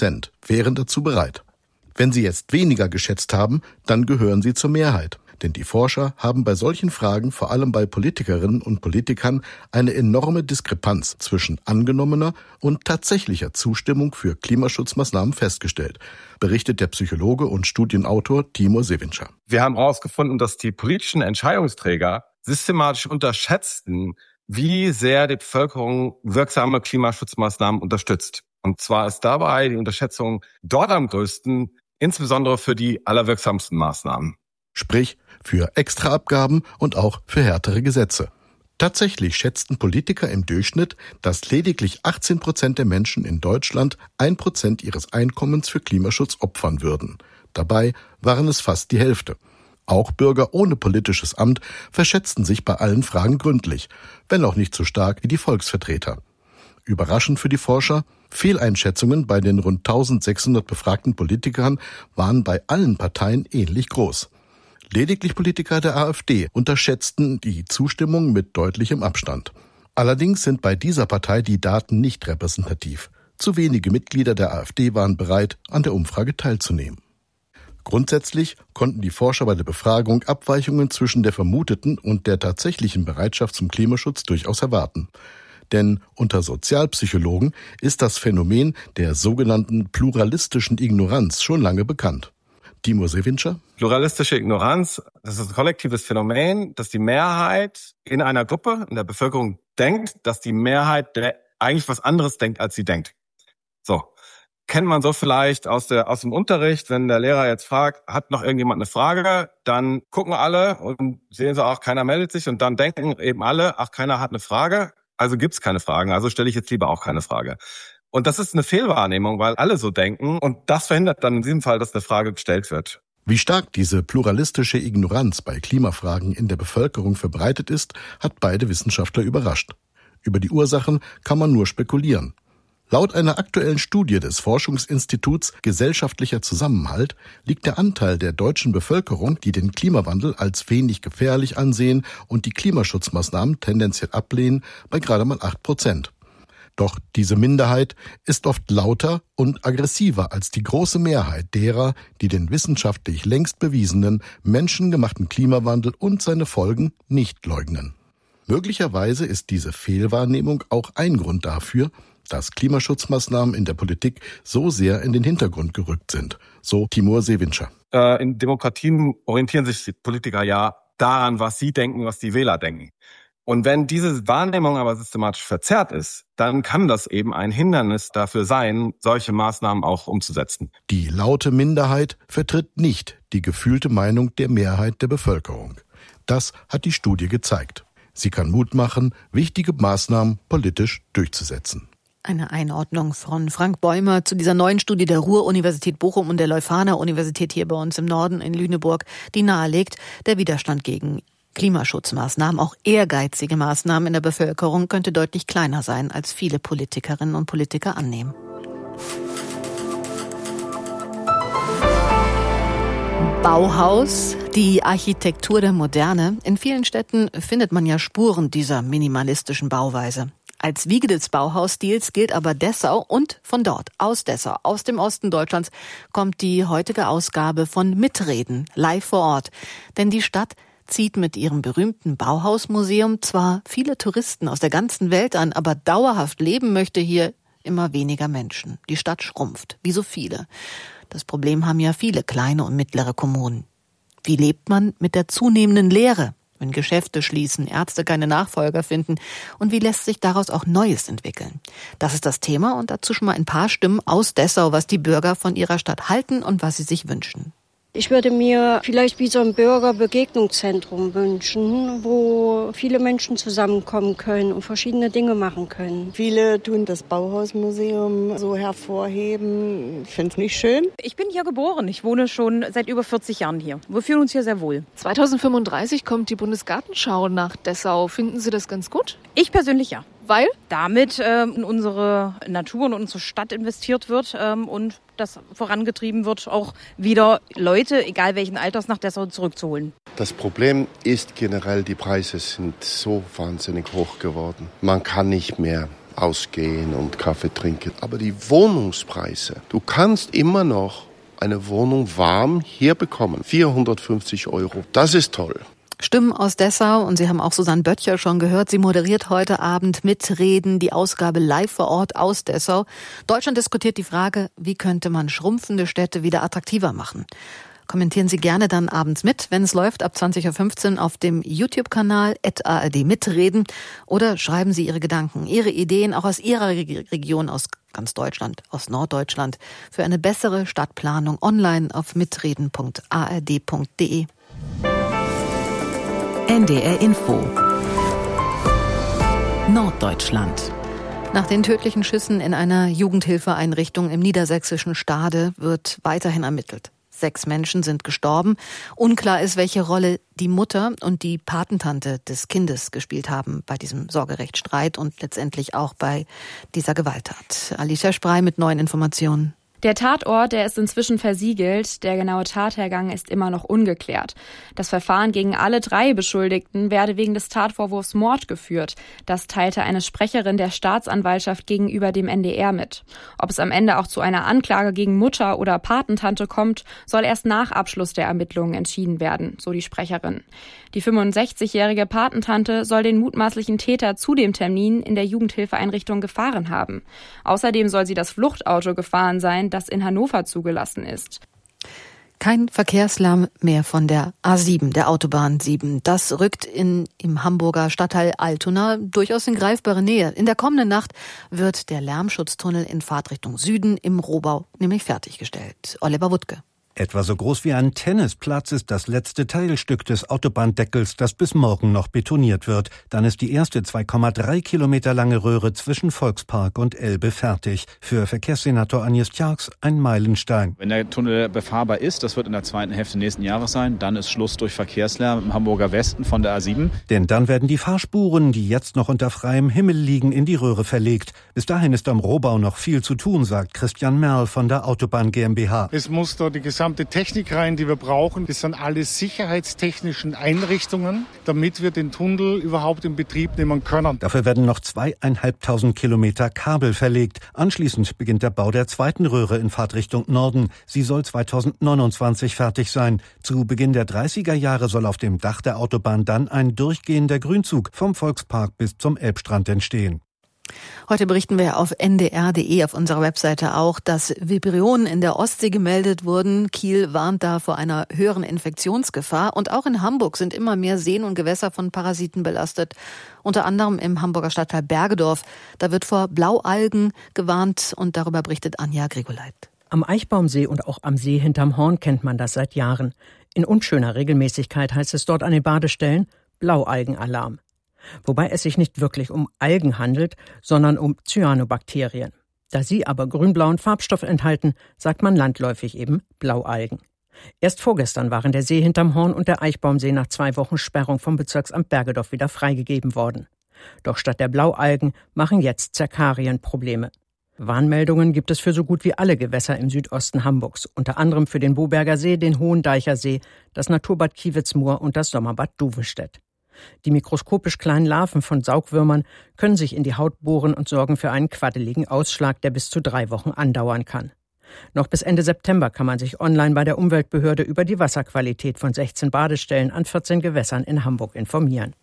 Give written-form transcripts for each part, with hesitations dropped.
8% wären dazu bereit. Wenn Sie jetzt weniger geschätzt haben, dann gehören Sie zur Mehrheit. Denn die Forscher haben bei solchen Fragen, vor allem bei Politikerinnen und Politikern, eine enorme Diskrepanz zwischen angenommener und tatsächlicher Zustimmung für Klimaschutzmaßnahmen festgestellt, berichtet der Psychologe und Studienautor Timur Sevinça. Wir haben herausgefunden, dass die politischen Entscheidungsträger systematisch unterschätzten, wie sehr die Bevölkerung wirksame Klimaschutzmaßnahmen unterstützt. Und zwar ist dabei die Unterschätzung dort am größten, insbesondere für die allerwirksamsten Maßnahmen. Sprich für Extraabgaben und auch für härtere Gesetze. Tatsächlich schätzten Politiker im Durchschnitt, dass lediglich 18% der Menschen in Deutschland 1% ihres Einkommens für Klimaschutz opfern würden. Dabei waren es fast die Hälfte. Auch Bürger ohne politisches Amt verschätzten sich bei allen Fragen gründlich, wenn auch nicht so stark wie die Volksvertreter. Überraschend für die Forscher, Fehleinschätzungen bei den rund 1600 befragten Politikern waren bei allen Parteien ähnlich groß. Lediglich Politiker der AfD unterschätzten die Zustimmung mit deutlichem Abstand. Allerdings sind bei dieser Partei die Daten nicht repräsentativ. Zu wenige Mitglieder der AfD waren bereit, an der Umfrage teilzunehmen. Grundsätzlich konnten die Forscher bei der Befragung Abweichungen zwischen der vermuteten und der tatsächlichen Bereitschaft zum Klimaschutz durchaus erwarten. Denn unter Sozialpsychologen ist das Phänomen der sogenannten pluralistischen Ignoranz schon lange bekannt. Timur Sevinça? Pluralistische Ignoranz, das ist ein kollektives Phänomen, dass die Mehrheit in einer Gruppe, in der Bevölkerung denkt, dass die Mehrheit eigentlich was anderes denkt, als sie denkt. So. Kennt man so vielleicht aus dem Unterricht, wenn der Lehrer jetzt fragt, hat noch irgendjemand eine Frage, dann gucken alle und sehen sie auch, keiner meldet sich und dann denken eben alle, ach, keiner hat eine Frage, also gibt's keine Fragen, also stelle ich jetzt lieber auch keine Frage. Und das ist eine Fehlwahrnehmung, weil alle so denken und das verhindert dann in diesem Fall, dass eine Frage gestellt wird. Wie stark diese pluralistische Ignoranz bei Klimafragen in der Bevölkerung verbreitet ist, hat beide Wissenschaftler überrascht. Über die Ursachen kann man nur spekulieren. Laut einer aktuellen Studie des Forschungsinstituts Gesellschaftlicher Zusammenhalt liegt der Anteil der deutschen Bevölkerung, die den Klimawandel als wenig gefährlich ansehen und die Klimaschutzmaßnahmen tendenziell ablehnen, bei gerade mal 8%. Doch diese Minderheit ist oft lauter und aggressiver als die große Mehrheit derer, die den wissenschaftlich längst bewiesenen, menschengemachten Klimawandel und seine Folgen nicht leugnen. Möglicherweise ist diese Fehlwahrnehmung auch ein Grund dafür, dass Klimaschutzmaßnahmen in der Politik so sehr in den Hintergrund gerückt sind, so Timur Sevinça. In Demokratien orientieren sich die Politiker ja daran, was sie denken, was die Wähler denken. Und wenn diese Wahrnehmung aber systematisch verzerrt ist, dann kann das eben ein Hindernis dafür sein, solche Maßnahmen auch umzusetzen. Die laute Minderheit vertritt nicht die gefühlte Meinung der Mehrheit der Bevölkerung. Das hat die Studie gezeigt. Sie kann Mut machen, wichtige Maßnahmen politisch durchzusetzen. Eine Einordnung von Frank Bäumer zu dieser neuen Studie der Ruhr-Universität Bochum und der Leuphana-Universität hier bei uns im Norden in Lüneburg, die nahelegt, der Widerstand gegen Klimaschutzmaßnahmen, auch ehrgeizige Maßnahmen in der Bevölkerung, könnte deutlich kleiner sein, als viele Politikerinnen und Politiker annehmen. Bauhaus, die Architektur der Moderne. In vielen Städten findet man ja Spuren dieser minimalistischen Bauweise. Als Wiege des Bauhausstils gilt aber Dessau und von dort, aus Dessau, aus dem Osten Deutschlands, kommt die heutige Ausgabe von Mitreden, live vor Ort. Denn die Stadt zieht mit ihrem berühmten Bauhausmuseum zwar viele Touristen aus der ganzen Welt an, aber dauerhaft leben möchte hier immer weniger Menschen. Die Stadt schrumpft, wie so viele. Das Problem haben ja viele kleine und mittlere Kommunen. Wie lebt man mit der zunehmenden Leere, wenn Geschäfte schließen, Ärzte keine Nachfolger finden? Und wie lässt sich daraus auch Neues entwickeln? Das ist das Thema und dazu schon mal ein paar Stimmen aus Dessau, was die Bürger von ihrer Stadt halten und was sie sich wünschen. Ich würde mir vielleicht wie so ein Bürgerbegegnungszentrum wünschen, wo viele Menschen zusammenkommen können und verschiedene Dinge machen können. Viele tun das Bauhausmuseum so hervorheben. Ich finde es nicht schön. Ich bin hier geboren. Ich wohne schon seit über 40 Jahren hier. Wir fühlen uns hier sehr wohl. 2035 kommt die Bundesgartenschau nach Dessau. Finden Sie das ganz gut? Ich persönlich ja. Weil? Damit in unsere Natur und unsere Stadt investiert wird und das vorangetrieben wird, auch wieder Leute, egal welchen Alters, nach Dessau zurückzuholen. Das Problem ist generell, die Preise sind so wahnsinnig hoch geworden. Man kann nicht mehr ausgehen und Kaffee trinken. Aber die Wohnungspreise, du kannst immer noch eine Wohnung warm hier bekommen. 450 €. Das ist toll. Stimmen aus Dessau, und Sie haben auch Susanne Böttcher schon gehört. Sie moderiert heute Abend Mitreden, die Ausgabe live vor Ort aus Dessau. Deutschland diskutiert die Frage, wie könnte man schrumpfende Städte wieder attraktiver machen. Kommentieren Sie gerne dann abends mit, wenn es läuft, ab 20.15 Uhr auf dem YouTube-Kanal @ARD Mitreden, oder schreiben Sie Ihre Gedanken, Ihre Ideen auch aus Ihrer Region, aus ganz Deutschland, aus Norddeutschland, für eine bessere Stadtplanung online auf mitreden.ard.de. NDR Info Norddeutschland. Nach den tödlichen Schüssen in einer Jugendhilfeeinrichtung im niedersächsischen Stade wird weiterhin ermittelt. 6 Menschen sind gestorben. Unklar ist, welche Rolle die Mutter und die Patentante des Kindes gespielt haben bei diesem Sorgerechtsstreit und letztendlich auch bei dieser Gewalttat. Alicia Sprey mit neuen Informationen. Der Tatort, der ist inzwischen versiegelt. Der genaue Tathergang ist immer noch ungeklärt. Das Verfahren gegen alle 3 Beschuldigten werde wegen des Tatvorwurfs Mord geführt. Das teilte eine Sprecherin der Staatsanwaltschaft gegenüber dem NDR mit. Ob es am Ende auch zu einer Anklage gegen Mutter oder Patentante kommt, soll erst nach Abschluss der Ermittlungen entschieden werden, so die Sprecherin. Die 65-jährige Patentante soll den mutmaßlichen Täter zu dem Termin in der Jugendhilfeeinrichtung gefahren haben. Außerdem soll sie das Fluchtauto gefahren sein, das in Hannover zugelassen ist. Kein Verkehrslärm mehr von der A7, der Autobahn 7. Das rückt im Hamburger Stadtteil Altona durchaus in greifbare Nähe. In der kommenden Nacht wird der Lärmschutztunnel in Fahrtrichtung Süden im Rohbau nämlich fertiggestellt. Oliver Wuttke. Etwa so groß wie ein Tennisplatz ist das letzte Teilstück des Autobahndeckels, das bis morgen noch betoniert wird. Dann ist die erste 2,3 Kilometer lange Röhre zwischen Volkspark und Elbe fertig. Für Verkehrssenator Agnes Tjarks ein Meilenstein. Wenn der Tunnel befahrbar ist, das wird in der zweiten Hälfte nächsten Jahres sein, dann ist Schluss durch Verkehrslärm im Hamburger Westen von der A7. Denn dann werden die Fahrspuren, die jetzt noch unter freiem Himmel liegen, in die Röhre verlegt. Bis dahin ist am Rohbau noch viel zu tun, sagt Christian Merl von der Autobahn GmbH. Es muss da die gesamte Technik rein, die wir brauchen. Das sind alle sicherheitstechnischen Einrichtungen, damit wir den Tunnel überhaupt in Betrieb nehmen können. Dafür werden noch 2.500 Kilometer Kabel verlegt. Anschließend beginnt der Bau der zweiten Röhre in Fahrtrichtung Norden. Sie soll 2029 fertig sein. Zu Beginn der 30er Jahre soll auf dem Dach der Autobahn dann ein durchgehender Grünzug vom Volkspark bis zum Elbstrand entstehen. Heute berichten wir auf ndr.de, auf unserer Webseite auch, dass Vibrionen in der Ostsee gemeldet wurden. Kiel warnt da vor einer höheren Infektionsgefahr. Und auch in Hamburg sind immer mehr Seen und Gewässer von Parasiten belastet. Unter anderem im Hamburger Stadtteil Bergedorf. Da wird vor Blaualgen gewarnt und darüber berichtet Anja Grigoleit. Am Eichbaumsee und auch am See hinterm Horn kennt man das seit Jahren. In unschöner Regelmäßigkeit heißt es dort an den Badestellen Blaualgenalarm. Wobei es sich nicht wirklich um Algen handelt, sondern um Cyanobakterien. Da sie aber grün-blauen Farbstoff enthalten, sagt man landläufig eben Blaualgen. Erst vorgestern waren der See hinterm Horn und der Eichbaumsee nach 2 Wochen Sperrung vom Bezirksamt Bergedorf wieder freigegeben worden. Doch statt der Blaualgen machen jetzt Zerkarien Probleme. Warnmeldungen gibt es für so gut wie alle Gewässer im Südosten Hamburgs, unter anderem für den Boberger See, den Hohendeicher See, das Naturbad Kiewitzmoor und das Sommerbad Duvestedt. Die mikroskopisch kleinen Larven von Saugwürmern können sich in die Haut bohren und sorgen für einen quaddeligen Ausschlag, der bis zu 3 Wochen andauern kann. Noch bis Ende September kann man sich online bei der Umweltbehörde über die Wasserqualität von 16 Badestellen an 14 Gewässern in Hamburg informieren.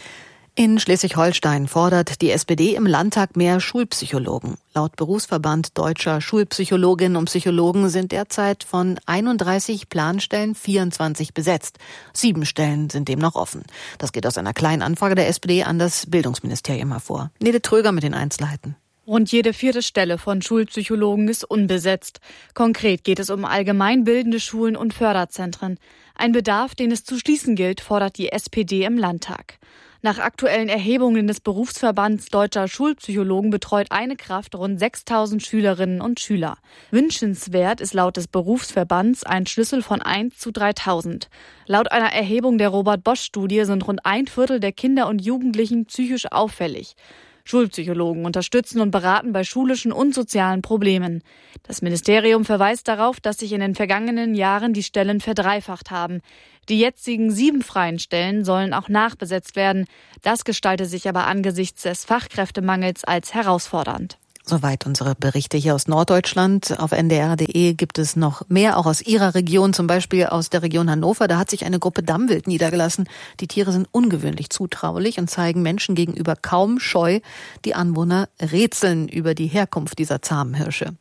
In Schleswig-Holstein fordert die SPD im Landtag mehr Schulpsychologen. Laut Berufsverband Deutscher Schulpsychologinnen und Psychologen sind derzeit von 31 Planstellen 24 besetzt. 7 Stellen sind demnach offen. Das geht aus einer kleinen Anfrage der SPD an das Bildungsministerium hervor. Nede Tröger mit den Einzelheiten. Rund jede 4. Stelle von Schulpsychologen ist unbesetzt. Konkret geht es um allgemeinbildende Schulen und Förderzentren. Ein Bedarf, den es zu schließen gilt, fordert die SPD im Landtag. Nach aktuellen Erhebungen des Berufsverbands Deutscher Schulpsychologen betreut eine Kraft rund 6.000 Schülerinnen und Schüler. Wünschenswert ist laut des Berufsverbands ein Schlüssel von 1 zu 3.000. Laut einer Erhebung der Robert-Bosch-Studie sind rund 1/4 der Kinder und Jugendlichen psychisch auffällig. Schulpsychologen unterstützen und beraten bei schulischen und sozialen Problemen. Das Ministerium verweist darauf, dass sich in den vergangenen Jahren die Stellen verdreifacht haben. Die jetzigen 7 freien Stellen sollen auch nachbesetzt werden. Das gestalte sich aber angesichts des Fachkräftemangels als herausfordernd. Soweit unsere Berichte hier aus Norddeutschland. Auf ndr.de gibt es noch mehr, auch aus Ihrer Region, zum Beispiel aus der Region Hannover. Da hat sich eine Gruppe Dammwild niedergelassen. Die Tiere sind ungewöhnlich zutraulich und zeigen Menschen gegenüber kaum Scheu. Die Anwohner rätseln über die Herkunft dieser zahmen Hirsche.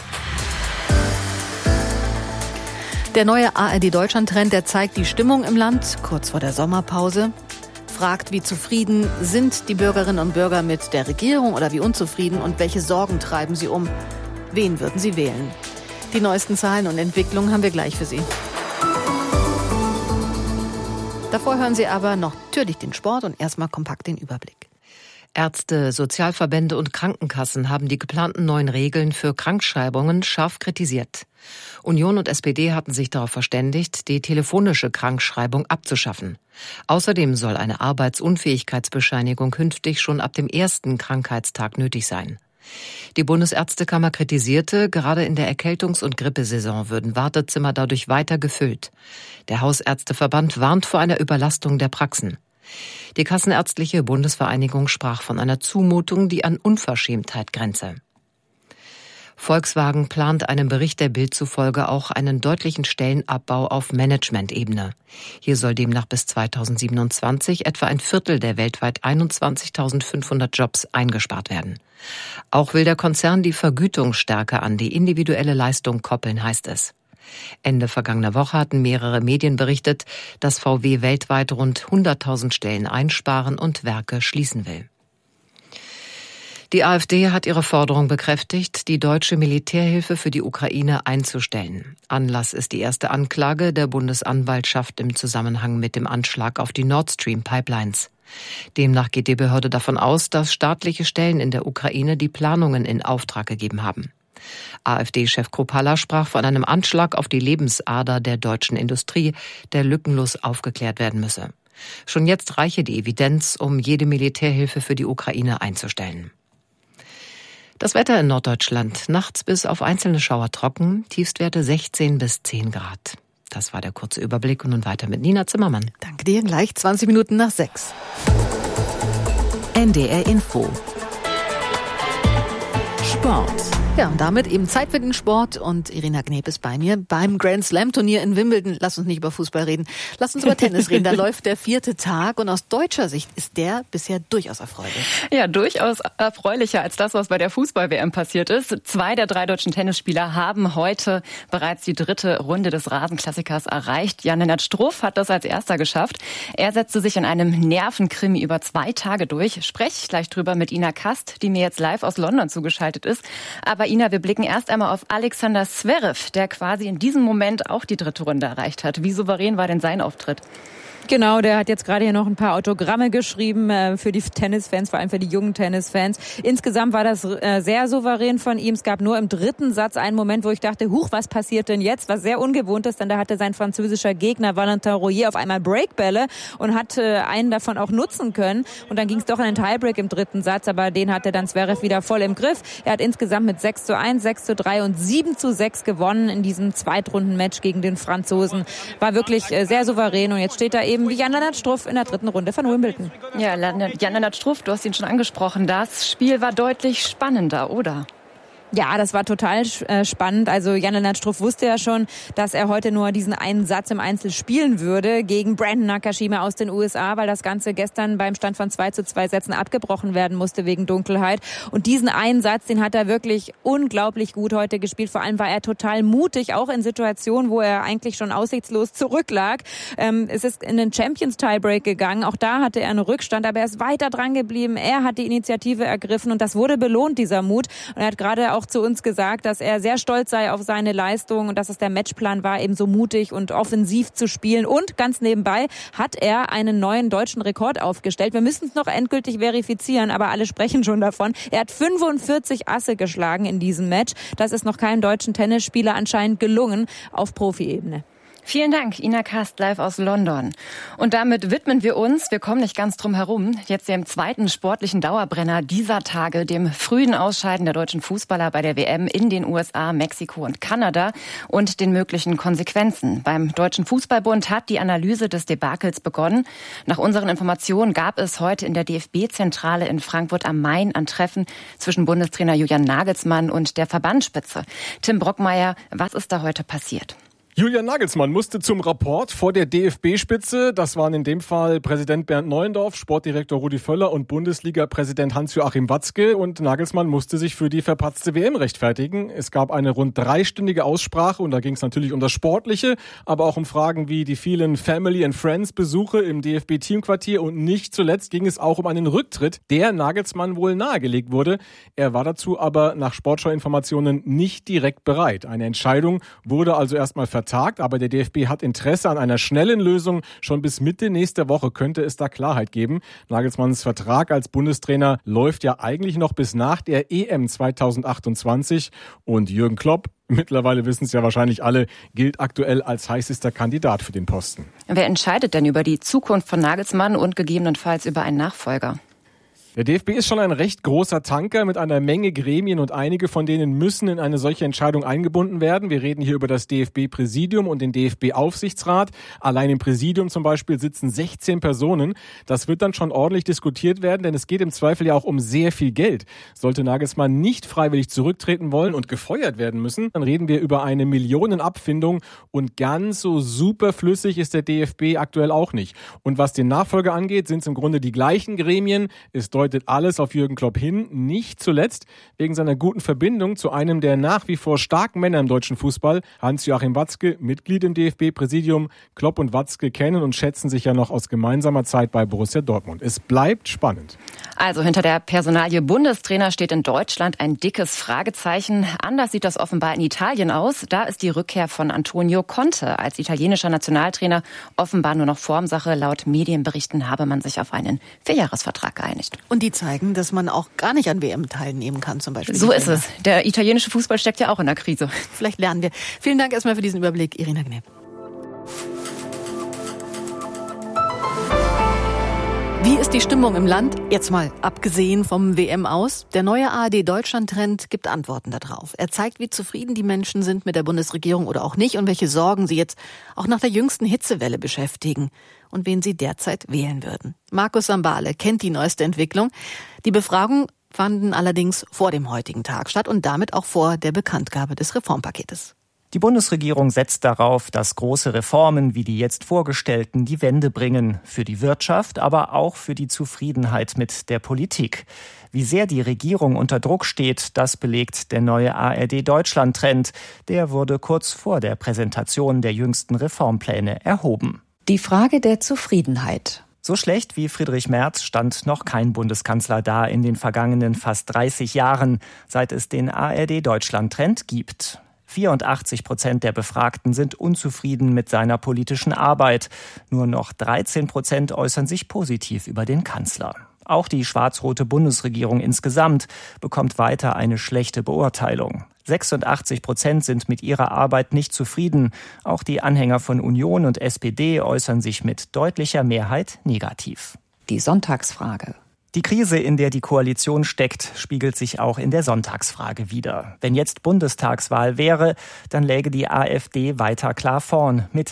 Der neue ARD-Deutschland-Trend, der zeigt die Stimmung im Land kurz vor der Sommerpause. Fragt, wie zufrieden sind die Bürgerinnen und Bürger mit der Regierung oder wie unzufrieden und welche Sorgen treiben sie um? Wen würden sie wählen? Die neuesten Zahlen und Entwicklungen haben wir gleich für Sie. Davor hören Sie aber noch natürlich den Sport und erstmal kompakt den Überblick. Ärzte, Sozialverbände und Krankenkassen haben die geplanten neuen Regeln für Krankschreibungen scharf kritisiert. Union und SPD hatten sich darauf verständigt, die telefonische Krankschreibung abzuschaffen. Außerdem soll eine Arbeitsunfähigkeitsbescheinigung künftig schon ab dem ersten Krankheitstag nötig sein. Die Bundesärztekammer kritisierte, gerade in der Erkältungs- und Grippesaison würden Wartezimmer dadurch weiter gefüllt. Der Hausärzteverband warnt vor einer Überlastung der Praxen. Die Kassenärztliche Bundesvereinigung sprach von einer Zumutung, die an Unverschämtheit grenze. Volkswagen plant einem Bericht der Bild zufolge auch einen deutlichen Stellenabbau auf Management-Ebene. Hier soll demnach bis 2027 etwa ein Viertel der weltweit 21.500 Jobs eingespart werden. Auch will der Konzern die Vergütung stärker an die individuelle Leistung koppeln, heißt es. Ende vergangener Woche hatten mehrere Medien berichtet, dass VW weltweit rund 100.000 Stellen einsparen und Werke schließen will. Die AfD hat ihre Forderung bekräftigt, die deutsche Militärhilfe für die Ukraine einzustellen. Anlass ist die erste Anklage der Bundesanwaltschaft im Zusammenhang mit dem Anschlag auf die Nord Stream Pipelines. Demnach geht die Behörde davon aus, dass staatliche Stellen in der Ukraine die Planungen in Auftrag gegeben haben. AfD-Chef Kruppalla sprach von einem Anschlag auf die Lebensader der deutschen Industrie, der lückenlos aufgeklärt werden müsse. Schon jetzt reiche die Evidenz, um jede Militärhilfe für die Ukraine einzustellen. Das Wetter in Norddeutschland. Nachts bis auf einzelne Schauer trocken, Tiefstwerte 16 bis 10 Grad. Das war der kurze Überblick und nun weiter mit Nina Zimmermann. Danke dir, gleich 20 Minuten nach 6. NDR Info. Sport. Ja, und damit eben Zeit für den Sport und Irina Knep ist bei mir beim Grand Slam Turnier in Wimbledon. Lass uns nicht über Fußball reden, lass uns über Tennis reden. Da läuft der 4. Tag und aus deutscher Sicht ist der bisher durchaus erfreulich. Ja, durchaus erfreulicher als das, was bei der Fußball-WM passiert ist. 2 der 3 deutschen Tennisspieler haben heute bereits die 3. Runde des Rasenklassikers erreicht. Jan-Lennart Struff hat das als erster geschafft. Er setzte sich in einem Nervenkrimi über 2 Tage durch. Spreche gleich drüber mit Ina Kast, die mir jetzt live aus London zugeschaltet ist. Aber Ina, wir blicken erst einmal auf Alexander Zverev, der quasi in diesem Moment auch die 3. Runde erreicht hat. Wie souverän war denn sein Auftritt? Genau, der hat jetzt gerade hier noch ein paar Autogramme geschrieben für die Tennisfans, vor allem für die jungen Tennisfans. Insgesamt war das sehr souverän von ihm. Es gab nur im 3. Satz einen Moment, wo ich dachte, huch, was passiert denn jetzt? Was sehr ungewohnt ist, denn da hatte sein französischer Gegner Valentin Royer auf einmal Breakbälle und hat einen davon auch nutzen können. Und dann ging es doch in den Tiebreak im 3. Satz, aber den hatte dann Zverev wieder voll im Griff. Er hat insgesamt mit 6:1, 6:3 und 7:6 gewonnen in diesem Zweitrunden-Match gegen den Franzosen. War wirklich sehr souverän und jetzt steht er eben wie Jan-Lennart Struff in der 3. Runde von Wimbledon. Ja, Jan-Lennart Struff, du hast ihn schon angesprochen. Das Spiel war deutlich spannender, oder? Ja, das war total spannend. Also Jan-Lennart Struff wusste ja schon, dass er heute nur diesen einen Satz im Einzel spielen würde gegen Brandon Nakashima aus den USA, weil das Ganze gestern beim Stand von 2:2 Sätzen abgebrochen werden musste wegen Dunkelheit. Und diesen einen Satz, den hat er wirklich unglaublich gut heute gespielt. Vor allem war er total mutig, auch in Situationen, wo er eigentlich schon aussichtslos zurücklag. Es ist in den Champions Tiebreak gegangen. Auch da hatte er einen Rückstand, aber er ist weiter dran geblieben. Er hat die Initiative ergriffen und das wurde belohnt, dieser Mut. Und er hat gerade auch zu uns gesagt, dass er sehr stolz sei auf seine Leistung und dass es der Matchplan war, eben so mutig und offensiv zu spielen. Und ganz nebenbei hat er einen neuen deutschen Rekord aufgestellt. Wir müssen es noch endgültig verifizieren, aber alle sprechen schon davon. Er hat 45 Asse geschlagen in diesem Match. Das ist noch keinem deutschen Tennisspieler anscheinend gelungen auf Profi-Ebene. Vielen Dank, Ina Kast, live aus London. Und damit widmen wir kommen nicht ganz drum herum, jetzt dem zweiten sportlichen Dauerbrenner dieser Tage, dem frühen Ausscheiden der deutschen Fußballer bei der WM in den USA, Mexiko und Kanada und den möglichen Konsequenzen. Beim Deutschen Fußballbund hat die Analyse des Debakels begonnen. Nach unseren Informationen gab es heute in der DFB-Zentrale in Frankfurt am Main ein Treffen zwischen Bundestrainer Julian Nagelsmann und der Verbandsspitze. Tim Brockmeier, was ist da heute passiert? Julian Nagelsmann musste zum Rapport vor der DFB-Spitze. Das waren in dem Fall Präsident Bernd Neuendorf, Sportdirektor Rudi Völler und Bundesliga-Präsident Hans-Joachim Watzke. Und Nagelsmann musste sich für die verpatzte WM rechtfertigen. Es gab eine rund 3-stündige Aussprache und da ging es natürlich um das Sportliche, aber auch um Fragen wie die vielen Family and Friends-Besuche im DFB-Teamquartier und nicht zuletzt ging es auch um einen Rücktritt, der Nagelsmann wohl nahegelegt wurde. Er war dazu aber nach Sportschau-Informationen nicht direkt bereit. Eine Entscheidung wurde also erstmal vertagt, aber der DFB hat Interesse an einer schnellen Lösung. Schon bis Mitte nächster Woche könnte es da Klarheit geben. Nagelsmanns Vertrag als Bundestrainer läuft ja eigentlich noch bis nach der EM 2028 und Jürgen Klopp, mittlerweile wissen es ja wahrscheinlich alle, gilt aktuell als heißester Kandidat für den Posten. Wer entscheidet denn über die Zukunft von Nagelsmann und gegebenenfalls über einen Nachfolger? Der DFB ist schon ein recht großer Tanker mit einer Menge Gremien und einige von denen müssen in eine solche Entscheidung eingebunden werden. Wir reden hier über das DFB-Präsidium und den DFB-Aufsichtsrat. Allein im Präsidium zum Beispiel sitzen 16 Personen. Das wird dann schon ordentlich diskutiert werden, denn es geht im Zweifel ja auch um sehr viel Geld. Sollte Nagelsmann nicht freiwillig zurücktreten wollen und gefeuert werden müssen, dann reden wir über eine Millionenabfindung und ganz so superflüssig ist der DFB aktuell auch nicht. Und was den Nachfolger angeht, sind es im Grunde die gleichen Gremien. Es deutet alles auf Jürgen Klopp hin, nicht zuletzt wegen seiner guten Verbindung zu einem der nach wie vor starken Männer im deutschen Fußball, Hans-Joachim Watzke, Mitglied im DFB-Präsidium. Klopp und Watzke kennen und schätzen sich ja noch aus gemeinsamer Zeit bei Borussia Dortmund. Es bleibt spannend. Also hinter der Personalie Bundestrainer steht in Deutschland ein dickes Fragezeichen. Anders sieht das offenbar in Italien aus. Da ist die Rückkehr von Antonio Conte als italienischer Nationaltrainer offenbar nur noch Formsache. Laut Medienberichten habe man sich auf einen 4-Jahres-Vertrag geeinigt. Und die zeigen, dass man auch gar nicht an WM teilnehmen kann, zum Beispiel. So ist es. Der italienische Fußball steckt ja auch in der Krise. Vielleicht lernen wir. Vielen Dank erstmal für diesen Überblick, Irina Gneb. Wie ist die Stimmung im Land? Jetzt mal abgesehen vom WM aus. Der neue ARD-Deutschland-Trend gibt Antworten darauf. Er zeigt, wie zufrieden die Menschen sind mit der Bundesregierung oder auch nicht und welche Sorgen sie jetzt auch nach der jüngsten Hitzewelle beschäftigen und wen sie derzeit wählen würden. Markus Sambale kennt die neueste Entwicklung. Die Befragung fanden allerdings vor dem heutigen Tag statt und damit auch vor der Bekanntgabe des Reformpaketes. Die Bundesregierung setzt darauf, dass große Reformen wie die jetzt vorgestellten die Wende bringen. Für die Wirtschaft, aber auch für die Zufriedenheit mit der Politik. Wie sehr die Regierung unter Druck steht, das belegt der neue ARD-Deutschland-Trend. Der wurde kurz vor der Präsentation der jüngsten Reformpläne erhoben. Die Frage der Zufriedenheit. So schlecht wie Friedrich Merz stand noch kein Bundeskanzler da in den vergangenen fast 30 Jahren, seit es den ARD-Deutschland-Trend gibt. 84% der Befragten sind unzufrieden mit seiner politischen Arbeit. Nur noch 13% äußern sich positiv über den Kanzler. Auch die schwarz-rote Bundesregierung insgesamt bekommt weiter eine schlechte Beurteilung. 86% sind mit ihrer Arbeit nicht zufrieden. Auch die Anhänger von Union und SPD äußern sich mit deutlicher Mehrheit negativ. Die Sonntagsfrage. Die Krise, in der die Koalition steckt, spiegelt sich auch in der Sonntagsfrage wider. Wenn jetzt Bundestagswahl wäre, dann läge die AfD weiter klar vorn mit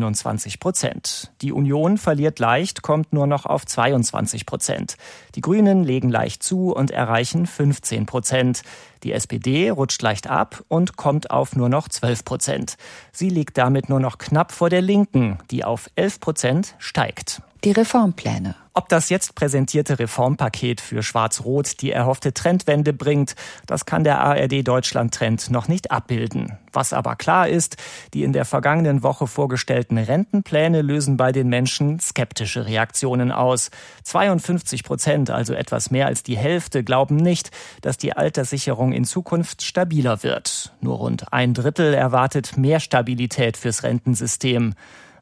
27%. Die Union verliert leicht, kommt nur noch auf 22%. Die Grünen legen leicht zu und erreichen 15%. Die SPD rutscht leicht ab und kommt auf nur noch 12%. Sie liegt damit nur noch knapp vor der Linken, die auf 11% steigt. Die Reformpläne. Ob das jetzt präsentierte Reformpaket für Schwarz-Rot die erhoffte Trendwende bringt, das kann der ARD-Deutschland-Trend noch nicht abbilden. Was aber klar ist, die in der vergangenen Woche vorgestellten Rentenpläne lösen bei den Menschen skeptische Reaktionen aus. 52%, also etwas mehr als die Hälfte, glauben nicht, dass die Alterssicherung in Zukunft stabiler wird. Nur rund 1/3 erwartet mehr Stabilität fürs Rentensystem.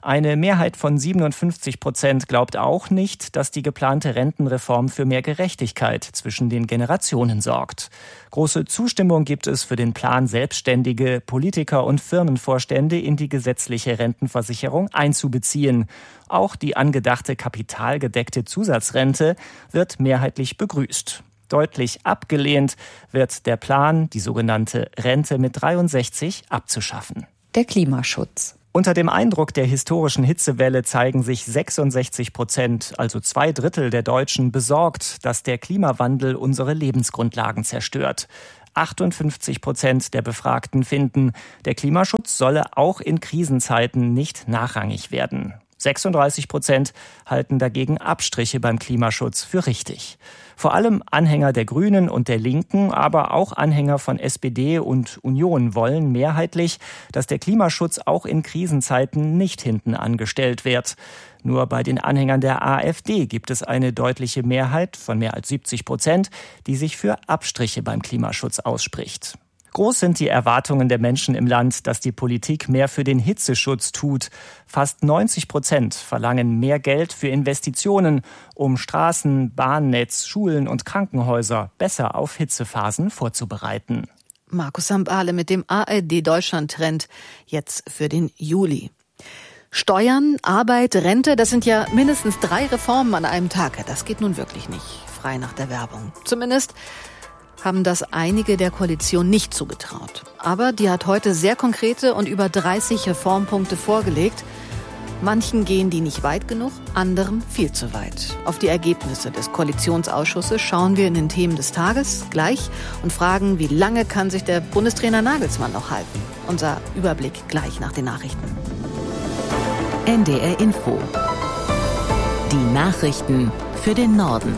Eine Mehrheit von 57% glaubt auch nicht, dass die geplante Rentenreform für mehr Gerechtigkeit zwischen den Generationen sorgt. Große Zustimmung gibt es für den Plan, Selbstständige, Politiker und Firmenvorstände in die gesetzliche Rentenversicherung einzubeziehen. Auch die angedachte kapitalgedeckte Zusatzrente wird mehrheitlich begrüßt. Deutlich abgelehnt wird der Plan, die sogenannte Rente mit 63 abzuschaffen. Der Klimaschutz. Unter dem Eindruck der historischen Hitzewelle zeigen sich 66%, also 2/3 der Deutschen, besorgt, dass der Klimawandel unsere Lebensgrundlagen zerstört. 58% der Befragten finden, der Klimaschutz solle auch in Krisenzeiten nicht nachrangig werden. 36% halten dagegen Abstriche beim Klimaschutz für richtig. Vor allem Anhänger der Grünen und der Linken, aber auch Anhänger von SPD und Union wollen mehrheitlich, dass der Klimaschutz auch in Krisenzeiten nicht hinten angestellt wird. Nur bei den Anhängern der AfD gibt es eine deutliche Mehrheit von mehr als 70%, die sich für Abstriche beim Klimaschutz ausspricht. Groß sind die Erwartungen der Menschen im Land, dass die Politik mehr für den Hitzeschutz tut. Fast 90% verlangen mehr Geld für Investitionen, um Straßen, Bahnnetz, Schulen und Krankenhäuser besser auf Hitzephasen vorzubereiten. Markus Sambale mit dem ARD-Deutschland-Trend jetzt für den Juli. Steuern, Arbeit, Rente, das sind ja mindestens 3 Reformen an einem Tag. Das geht nun wirklich nicht frei nach der Werbung. Zumindest haben das einige der Koalition nicht zugetraut. Aber die hat heute sehr konkrete und über 30 Reformpunkte vorgelegt. Manchen gehen die nicht weit genug, anderen viel zu weit. Auf die Ergebnisse des Koalitionsausschusses schauen wir in den Themen des Tages gleich und fragen, wie lange kann sich der Bundestrainer Nagelsmann noch halten? Unser Überblick gleich nach den Nachrichten. NDR Info. Die Nachrichten für den Norden.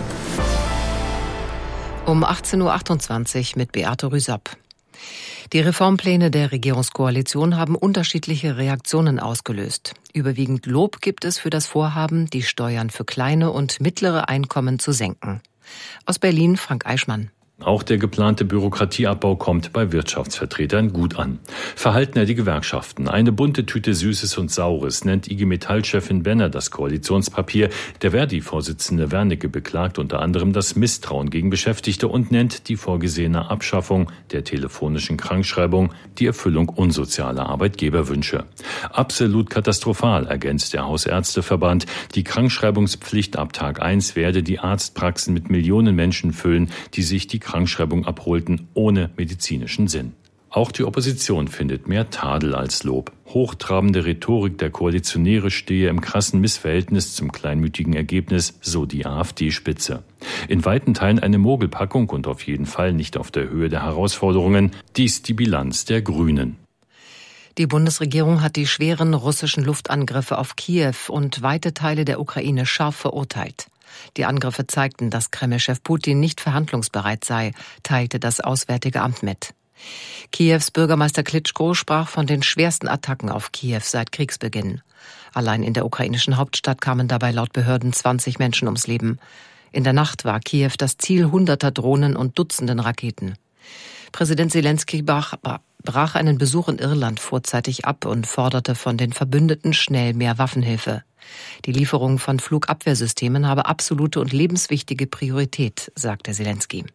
Um 18.28 Uhr mit Beate Rüsapp. Die Reformpläne der Regierungskoalition haben unterschiedliche Reaktionen ausgelöst. Überwiegend Lob gibt es für das Vorhaben, die Steuern für kleine und mittlere Einkommen zu senken. Aus Berlin Frank Eichmann. Auch der geplante Bürokratieabbau kommt bei Wirtschaftsvertretern gut an. Verhalten die Gewerkschaften. Eine bunte Tüte Süßes und Saures nennt IG Metall-Chefin Benner das Koalitionspapier. Der Verdi-Vorsitzende Wernicke beklagt unter anderem das Misstrauen gegen Beschäftigte und nennt die vorgesehene Abschaffung der telefonischen Krankschreibung die Erfüllung unsozialer Arbeitgeberwünsche. Absolut katastrophal, ergänzt der Hausärzteverband. Die Krankschreibungspflicht ab Tag 1 werde die Arztpraxen mit Millionen Menschen füllen, die sich die Krankschreibung abholten, ohne medizinischen Sinn. Auch die Opposition findet mehr Tadel als Lob. Hochtrabende Rhetorik der Koalitionäre stehe im krassen Missverhältnis zum kleinmütigen Ergebnis, so die AfD-Spitze. In weiten Teilen eine Mogelpackung und auf jeden Fall nicht auf der Höhe der Herausforderungen. Dies die Bilanz der Grünen. Die Bundesregierung hat die schweren russischen Luftangriffe auf Kiew und weite Teile der Ukraine scharf verurteilt. Die Angriffe zeigten, dass Kreml-Chef Putin nicht verhandlungsbereit sei, teilte das Auswärtige Amt mit. Kiews Bürgermeister Klitschko sprach von den schwersten Attacken auf Kiew seit Kriegsbeginn. Allein in der ukrainischen Hauptstadt kamen dabei laut Behörden 20 Menschen ums Leben. In der Nacht war Kiew das Ziel hunderter Drohnen und Dutzenden Raketen. Präsident Zelensky brach einen Besuch in Irland vorzeitig ab und forderte von den Verbündeten schnell mehr Waffenhilfe. Die Lieferung von Flugabwehrsystemen habe absolute und lebenswichtige Priorität, sagte Zelensky.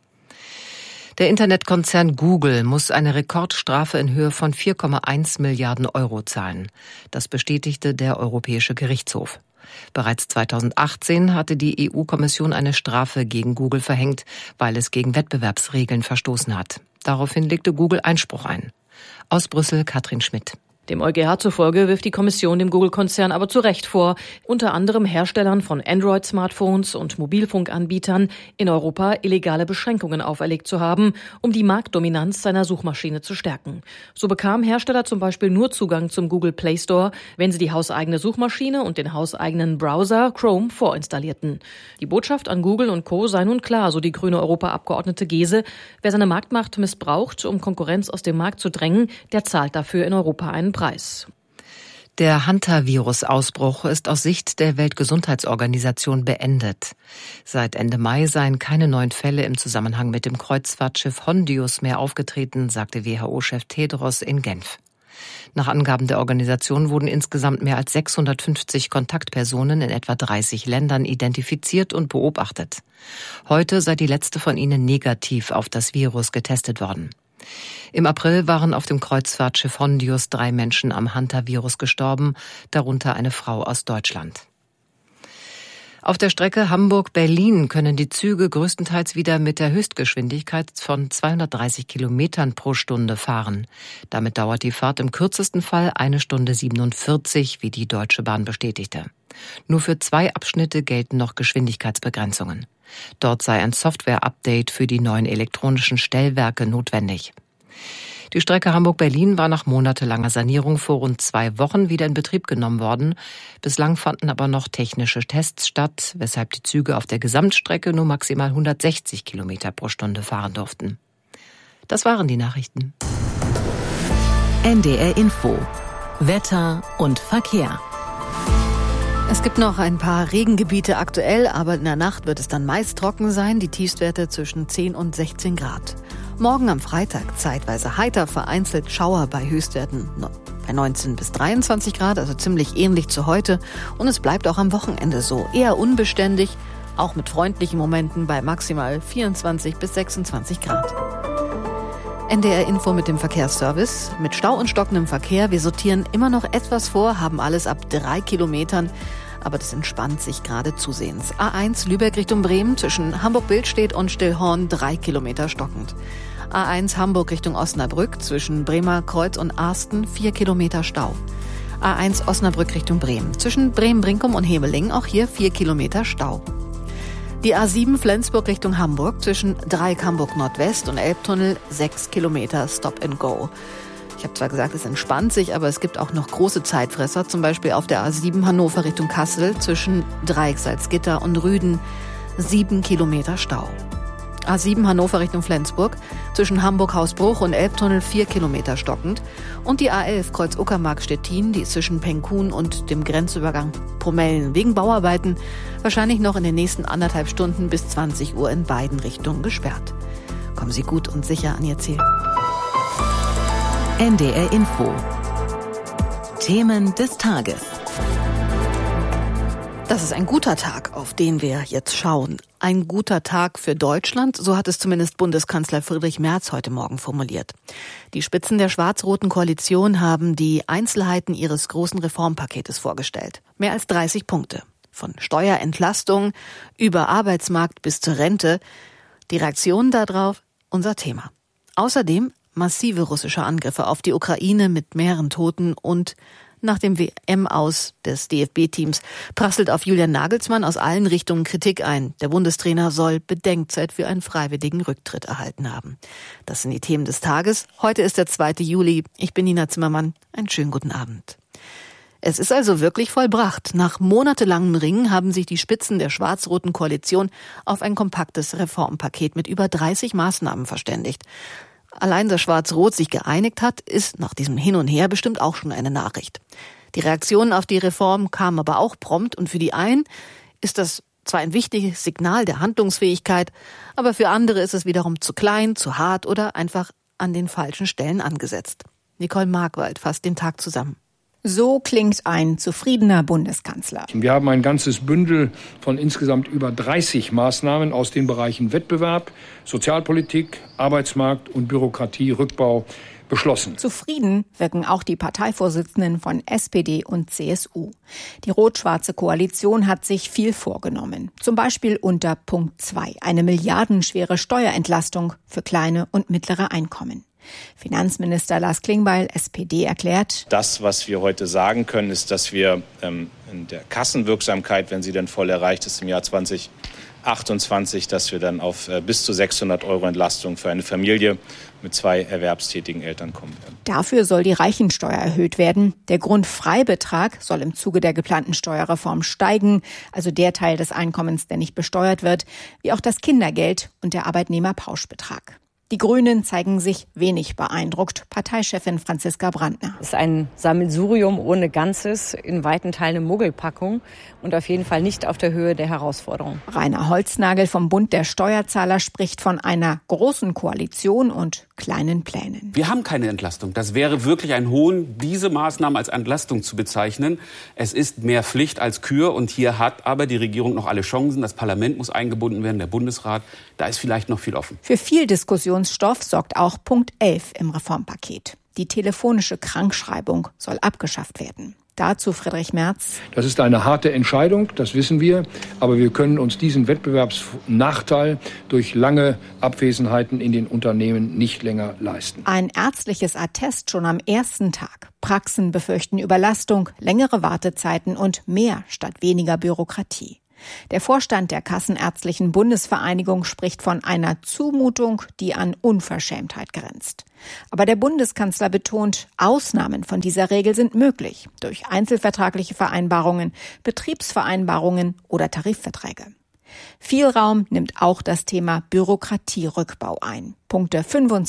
Der Internetkonzern Google muss eine Rekordstrafe in Höhe von 4,1 Milliarden Euro zahlen. Das bestätigte der Europäische Gerichtshof. Bereits 2018 hatte die EU-Kommission eine Strafe gegen Google verhängt, weil es gegen Wettbewerbsregeln verstoßen hat. Daraufhin legte Google Einspruch ein. Aus Brüssel Katrin Schmidt. Dem EuGH zufolge wirft die Kommission dem Google-Konzern aber zu Recht vor, unter anderem Herstellern von Android-Smartphones und Mobilfunkanbietern in Europa illegale Beschränkungen auferlegt zu haben, um die Marktdominanz seiner Suchmaschine zu stärken. So bekamen Hersteller zum Beispiel nur Zugang zum Google Play Store, wenn sie die hauseigene Suchmaschine und den hauseigenen Browser Chrome vorinstallierten. Die Botschaft an Google und Co. sei nun klar, so die grüne Europaabgeordnete Gese. Wer seine Marktmacht missbraucht, um Konkurrenz aus dem Markt zu drängen, der zahlt dafür in Europa einen Preis. Der Hantavirus-Ausbruch ist aus Sicht der Weltgesundheitsorganisation beendet. Seit Ende Mai seien keine neuen Fälle im Zusammenhang mit dem Kreuzfahrtschiff Hondius mehr aufgetreten, sagte WHO-Chef Tedros in Genf. Nach Angaben der Organisation wurden insgesamt mehr als 650 Kontaktpersonen in etwa 30 Ländern identifiziert und beobachtet. Heute sei die letzte von ihnen negativ auf das Virus getestet worden. Im April waren auf dem Kreuzfahrtschiff Hondius 3 Menschen am Hantavirus gestorben, darunter eine Frau aus Deutschland. Auf der Strecke Hamburg-Berlin können die Züge größtenteils wieder mit der Höchstgeschwindigkeit von 230 Kilometern pro Stunde fahren. Damit dauert die Fahrt im kürzesten Fall 1 Stunde 47, wie die Deutsche Bahn bestätigte. Nur für 2 Abschnitte gelten noch Geschwindigkeitsbegrenzungen. Dort sei ein Software-Update für die neuen elektronischen Stellwerke notwendig. Die Strecke Hamburg-Berlin war nach monatelanger Sanierung vor rund 2 Wochen wieder in Betrieb genommen worden. Bislang fanden aber noch technische Tests statt, weshalb die Züge auf der Gesamtstrecke nur maximal 160 Kilometer pro Stunde fahren durften. Das waren die Nachrichten. NDR Info. Wetter und Verkehr. Es gibt noch ein paar Regengebiete aktuell, aber in der Nacht wird es dann meist trocken sein, die Tiefstwerte zwischen 10 und 16 Grad. Morgen am Freitag zeitweise heiter, vereinzelt Schauer bei Höchstwerten bei 19 bis 23 Grad, also ziemlich ähnlich zu heute. Und es bleibt auch am Wochenende so, eher unbeständig, auch mit freundlichen Momenten bei maximal 24 bis 26 Grad. NDR Info mit dem Verkehrsservice. Mit Stau und stockendem Verkehr. Wir sortieren immer noch etwas vor, haben alles ab 3 Kilometern. Aber das entspannt sich gerade zusehends. A1 Lübeck Richtung Bremen zwischen Hamburg-Billstedt und Stillhorn 3 Kilometer stockend. A1 Hamburg Richtung Osnabrück zwischen Bremer Kreuz und Arsten 4 Kilometer Stau. A1 Osnabrück Richtung Bremen zwischen Bremen-Brinkum und Hemeling auch hier 4 Kilometer Stau. Die A7 Flensburg Richtung Hamburg zwischen Dreieck Hamburg Nordwest und Elbtunnel 6 Kilometer Stop and Go. Ich habe zwar gesagt, es entspannt sich, aber es gibt auch noch große Zeitfresser, zum Beispiel auf der A7 Hannover Richtung Kassel zwischen Dreieck Salzgitter und Rüden 7 Kilometer Stau. A7 Hannover Richtung Flensburg zwischen Hamburg-Hausbruch und Elbtunnel 4 Kilometer stockend. Und die A11 Kreuz Uckermark-Stettin, die ist zwischen Penkun und dem Grenzübergang Promellen wegen Bauarbeiten wahrscheinlich noch in den nächsten 1,5 Stunden bis 20 Uhr in beiden Richtungen gesperrt. Kommen Sie gut und sicher an Ihr Ziel. NDR Info. Themen des Tages. Das ist ein guter Tag, auf den wir jetzt schauen. Ein guter Tag für Deutschland, so hat es zumindest Bundeskanzler Friedrich Merz heute Morgen formuliert. Die Spitzen der schwarz-roten Koalition haben die Einzelheiten ihres großen Reformpaketes vorgestellt. Mehr als 30 Punkte. Von Steuerentlastung über Arbeitsmarkt bis zur Rente. Die Reaktionen darauf, unser Thema. Außerdem massive russische Angriffe auf die Ukraine mit mehreren Toten und nach dem WM-Aus des DFB-Teams prasselt auf Julian Nagelsmann aus allen Richtungen Kritik ein. Der Bundestrainer soll Bedenkzeit für einen freiwilligen Rücktritt erhalten haben. Das sind die Themen des Tages. Heute ist der 2. Juli. Ich bin Nina Zimmermann. Einen schönen guten Abend. Es ist also wirklich vollbracht. Nach monatelangem Ringen haben sich die Spitzen der schwarz-roten Koalition auf ein kompaktes Reformpaket mit über 30 Maßnahmen verständigt. Allein, dass Schwarz-Rot sich geeinigt hat, ist nach diesem Hin und Her bestimmt auch schon eine Nachricht. Die Reaktionen auf die Reform kamen aber auch prompt und für die einen ist das zwar ein wichtiges Signal der Handlungsfähigkeit, aber für andere ist es wiederum zu klein, zu hart oder einfach an den falschen Stellen angesetzt. Nicole Markwald fasst den Tag zusammen. So klingt ein zufriedener Bundeskanzler. Wir haben ein ganzes Bündel von insgesamt über 30 Maßnahmen aus den Bereichen Wettbewerb, Sozialpolitik, Arbeitsmarkt und Bürokratierückbau beschlossen. Zufrieden wirken auch die Parteivorsitzenden von SPD und CSU. Die rot-schwarze Koalition hat sich viel vorgenommen. Zum Beispiel unter Punkt 2, eine milliardenschwere Steuerentlastung für kleine und mittlere Einkommen. Finanzminister Lars Klingbeil, SPD, erklärt: Das, was wir heute sagen können, ist, dass wir in der Kassenwirksamkeit, wenn sie dann voll erreicht ist im Jahr 2028, dass wir dann auf bis zu 600 € Entlastung für eine Familie mit 2 erwerbstätigen Eltern kommen werden. Dafür soll die Reichensteuer erhöht werden. Der Grundfreibetrag soll im Zuge der geplanten Steuerreform steigen, also der Teil des Einkommens, der nicht besteuert wird, wie auch das Kindergeld und der Arbeitnehmerpauschbetrag. Die Grünen zeigen sich wenig beeindruckt. Parteichefin Franziska Brandner. Es ist ein Sammelsurium ohne Ganzes, in weiten Teilen eine Muggelpackung und auf jeden Fall nicht auf der Höhe der Herausforderung. Rainer Holznagel vom Bund der Steuerzahler spricht von einer großen Koalition und kleinen Plänen. Wir haben keine Entlastung. Das wäre wirklich ein Hohn, diese Maßnahmen als Entlastung zu bezeichnen. Es ist mehr Pflicht als Kür und hier hat aber die Regierung noch alle Chancen. Das Parlament muss eingebunden werden, der Bundesrat. Da ist vielleicht noch viel offen. Für viel Diskussionsstoff sorgt auch Punkt 11 im Reformpaket. Die telefonische Krankschreibung soll abgeschafft werden. Dazu Friedrich Merz. Das ist eine harte Entscheidung, das wissen wir. Aber wir können uns diesen Wettbewerbsnachteil durch lange Abwesenheiten in den Unternehmen nicht länger leisten. Ein ärztliches Attest schon am ersten Tag. Praxen befürchten Überlastung, längere Wartezeiten und mehr statt weniger Bürokratie. Der Vorstand der Kassenärztlichen Bundesvereinigung spricht von einer Zumutung, die an Unverschämtheit grenzt. Aber der Bundeskanzler betont, Ausnahmen von dieser Regel sind möglich durch einzelvertragliche Vereinbarungen, Betriebsvereinbarungen oder Tarifverträge. Viel Raum nimmt auch das Thema Bürokratierückbau ein. Punkte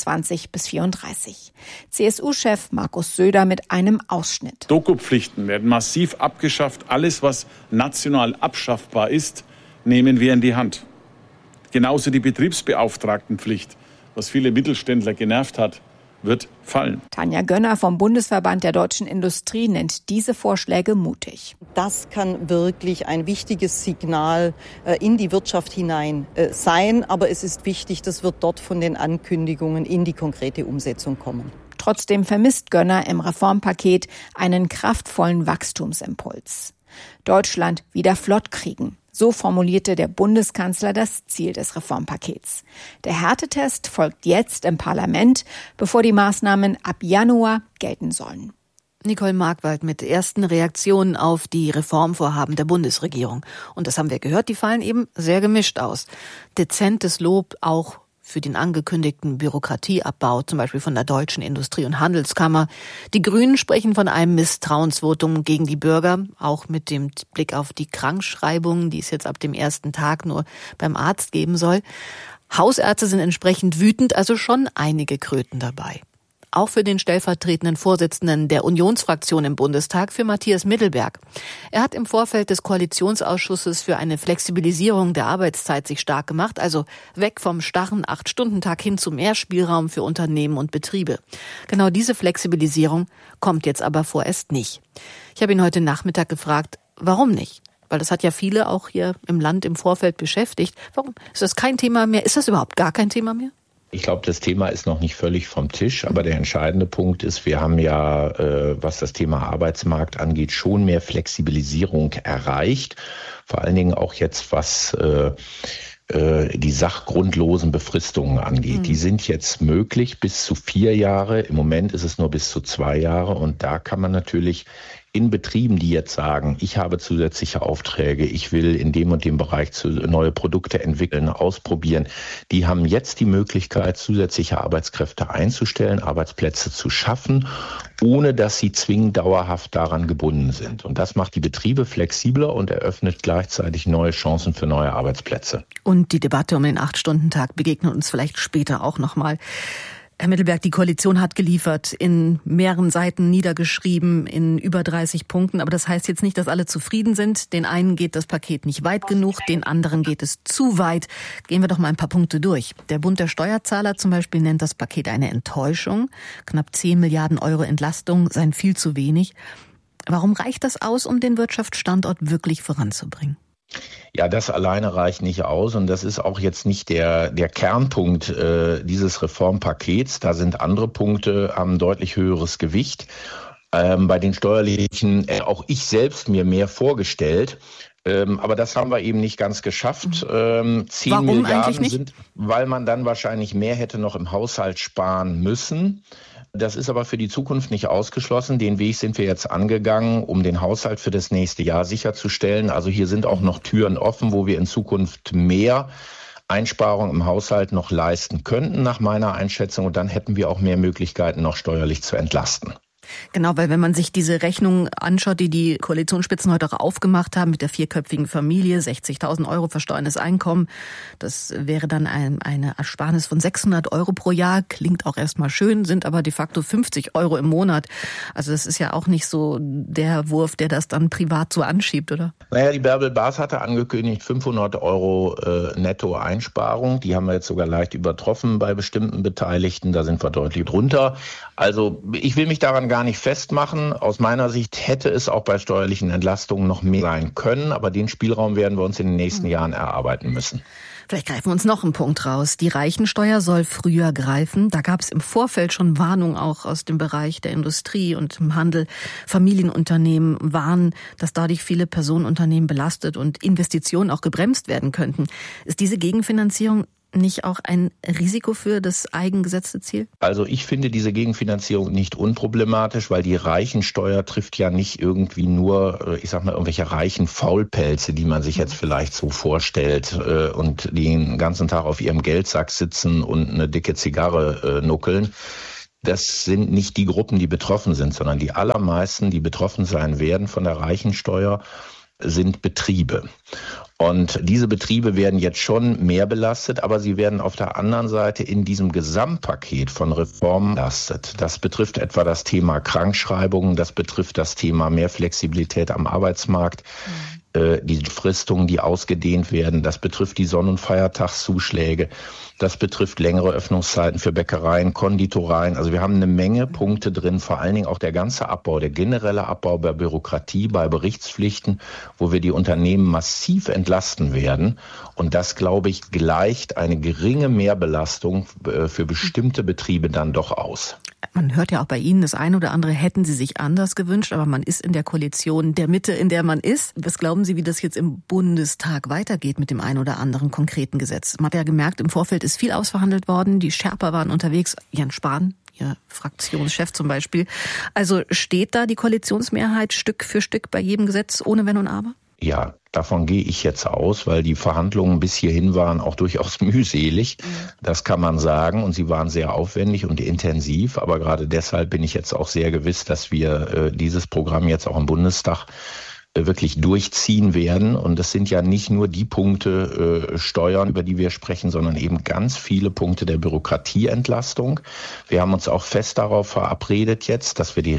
25 bis 34. CSU-Chef Markus Söder mit einem Ausschnitt. Dokupflichten werden massiv abgeschafft. Alles, was national abschaffbar ist, nehmen wir in die Hand. Genauso die Betriebsbeauftragtenpflicht, was viele Mittelständler genervt hat, wird fallen. Tanja Gönner vom Bundesverband der deutschen Industrie nennt diese Vorschläge mutig. Das kann wirklich ein wichtiges Signal in die Wirtschaft hinein sein. Aber es ist wichtig, das wird dort von den Ankündigungen in die konkrete Umsetzung kommen. Trotzdem vermisst Gönner im Reformpaket einen kraftvollen Wachstumsimpuls. Deutschland wieder flott kriegen. So formulierte der Bundeskanzler das Ziel des Reformpakets. Der Härtetest folgt jetzt im Parlament, bevor die Maßnahmen ab Januar gelten sollen. Nicole Markwald mit ersten Reaktionen auf die Reformvorhaben der Bundesregierung. Und das haben wir gehört, die fallen eben sehr gemischt aus. Dezentes Lob auch für den angekündigten Bürokratieabbau, zum Beispiel von der Deutschen Industrie- und Handelskammer. Die Grünen sprechen von einem Misstrauensvotum gegen die Bürger, auch mit dem Blick auf die Krankschreibungen, die es jetzt ab dem ersten Tag nur beim Arzt geben soll. Hausärzte sind entsprechend wütend, also schon einige Kröten dabei. Auch für den stellvertretenden Vorsitzenden der Unionsfraktion im Bundestag, für Matthias Mittelberg. Er hat im Vorfeld des Koalitionsausschusses für eine Flexibilisierung der Arbeitszeit sich stark gemacht, also weg vom starren 8-Stunden-Tag hin zu mehr Spielraum für Unternehmen und Betriebe. Genau diese Flexibilisierung kommt jetzt aber vorerst nicht. Ich habe ihn heute Nachmittag gefragt, warum nicht? Weil das hat ja viele auch hier im Land im Vorfeld beschäftigt. Warum ist das kein Thema mehr? Ist das überhaupt gar kein Thema mehr? Ich glaube, das Thema ist noch nicht völlig vom Tisch, aber der entscheidende Punkt ist, wir haben ja, was das Thema Arbeitsmarkt angeht, schon mehr Flexibilisierung erreicht. Vor allen Dingen auch jetzt, was die sachgrundlosen Befristungen angeht. Die sind jetzt möglich bis zu 4 Jahre. Im Moment ist es nur bis zu 2 Jahre. Und da kann man natürlich in Betrieben, die jetzt sagen, ich habe zusätzliche Aufträge, ich will in dem und dem Bereich neue Produkte entwickeln, ausprobieren, die haben jetzt die Möglichkeit, zusätzliche Arbeitskräfte einzustellen, Arbeitsplätze zu schaffen, ohne dass sie zwingend dauerhaft daran gebunden sind. Und das macht die Betriebe flexibler und eröffnet gleichzeitig neue Chancen für neue Arbeitsplätze. Und die Debatte um den 8-Stunden-Tag begegnet uns vielleicht später auch nochmal. Herr Mittelberg, die Koalition hat geliefert, in mehreren Seiten niedergeschrieben, in über 30 Punkten. Aber das heißt jetzt nicht, dass alle zufrieden sind. Den einen geht das Paket nicht weit genug, den anderen geht es zu weit. Gehen wir doch mal ein paar Punkte durch. Der Bund der Steuerzahler zum Beispiel nennt das Paket eine Enttäuschung. Knapp 10 Milliarden Euro Entlastung seien viel zu wenig. Warum reicht das aus, um den Wirtschaftsstandort wirklich voranzubringen? Ja, das alleine reicht nicht aus und das ist auch jetzt nicht der Kernpunkt dieses Reformpakets. Da sind andere Punkte, haben deutlich höheres Gewicht. Bei den steuerlichen, auch ich selbst mir mehr vorgestellt. Aber das haben wir eben nicht ganz geschafft. 10 Warum Milliarden sind, weil man dann wahrscheinlich mehr hätte noch im Haushalt sparen müssen. Das ist aber für die Zukunft nicht ausgeschlossen. Den Weg sind wir jetzt angegangen, um den Haushalt für das nächste Jahr sicherzustellen. Also hier sind auch noch Türen offen, wo wir in Zukunft mehr Einsparungen im Haushalt noch leisten könnten, nach meiner Einschätzung. Und dann hätten wir auch mehr Möglichkeiten, noch steuerlich zu entlasten. Genau, weil wenn man sich diese Rechnung anschaut, die Koalitionsspitzen heute auch aufgemacht haben mit der 4-köpfigen Familie, 60.000 Euro versteuerndes Einkommen, das wäre dann eine Ersparnis von 600 Euro pro Jahr. Klingt auch erstmal schön, sind aber de facto 50 Euro im Monat. Also das ist ja auch nicht so der Wurf, der das dann privat so anschiebt, oder? Naja, die Bärbel Baas hatte angekündigt 500 Euro Netto-Einsparung. Die haben wir jetzt sogar leicht übertroffen bei bestimmten Beteiligten. Da sind wir deutlich drunter. Also ich will mich daran gar nicht festmachen. Aus meiner Sicht hätte es auch bei steuerlichen Entlastungen noch mehr sein können. Aber den Spielraum werden wir uns in den nächsten Jahren erarbeiten müssen. Vielleicht greifen wir uns noch einen Punkt raus. Die Reichensteuer soll früher greifen. Da gab es im Vorfeld schon Warnungen auch aus dem Bereich der Industrie und im Handel. Familienunternehmen warnen, dass dadurch viele Personenunternehmen belastet und Investitionen auch gebremst werden könnten. Ist diese Gegenfinanzierung nicht auch ein Risiko für das eigengesetzte Ziel? Also ich finde diese Gegenfinanzierung nicht unproblematisch, weil die Reichensteuer trifft ja nicht irgendwie nur, ich sag mal, irgendwelche reichen Faulpelze, die man sich jetzt vielleicht so vorstellt und die den ganzen Tag auf ihrem Geldsack sitzen und eine dicke Zigarre nuckeln. Das sind nicht die Gruppen, die betroffen sind, sondern die allermeisten, die betroffen sein werden von der Reichensteuer, sind Betriebe. Und diese Betriebe werden jetzt schon mehr belastet, aber sie werden auf der anderen Seite in diesem Gesamtpaket von Reformen belastet. Das betrifft etwa das Thema Krankschreibungen, das betrifft das Thema mehr Flexibilität am Arbeitsmarkt, die Fristungen, die ausgedehnt werden, das betrifft die Sonn- und Feiertagszuschläge, das betrifft längere Öffnungszeiten für Bäckereien, Konditoreien. Also wir haben eine Menge Punkte drin, vor allen Dingen auch der ganze Abbau, der generelle Abbau bei Bürokratie, bei Berichtspflichten, wo wir die Unternehmen massiv entlasten werden. Und das, glaube ich, gleicht eine geringe Mehrbelastung für bestimmte Betriebe dann doch aus. Man hört ja auch bei Ihnen, das eine oder andere hätten Sie sich anders gewünscht, aber man ist in der Koalition der Mitte, in der man ist. Was glauben Sie, wie das jetzt im Bundestag weitergeht mit dem einen oder anderen konkreten Gesetz? Man hat ja gemerkt, im Vorfeld ist viel ausverhandelt worden, die Sherpa waren unterwegs, Jens Spahn, Ihr Fraktionschef zum Beispiel. Also steht da die Koalitionsmehrheit Stück für Stück bei jedem Gesetz ohne Wenn und Aber? Ja, davon gehe ich jetzt aus, weil die Verhandlungen bis hierhin waren auch durchaus mühselig. Das kann man sagen. Und sie waren sehr aufwendig und intensiv. Aber gerade deshalb bin ich jetzt auch sehr gewiss, dass wir dieses Programm jetzt auch im Bundestag wirklich durchziehen werden. Und das sind ja nicht nur die Punkte Steuern, über die wir sprechen, sondern eben ganz viele Punkte der Bürokratieentlastung. Wir haben uns auch fest darauf verabredet jetzt, dass wir die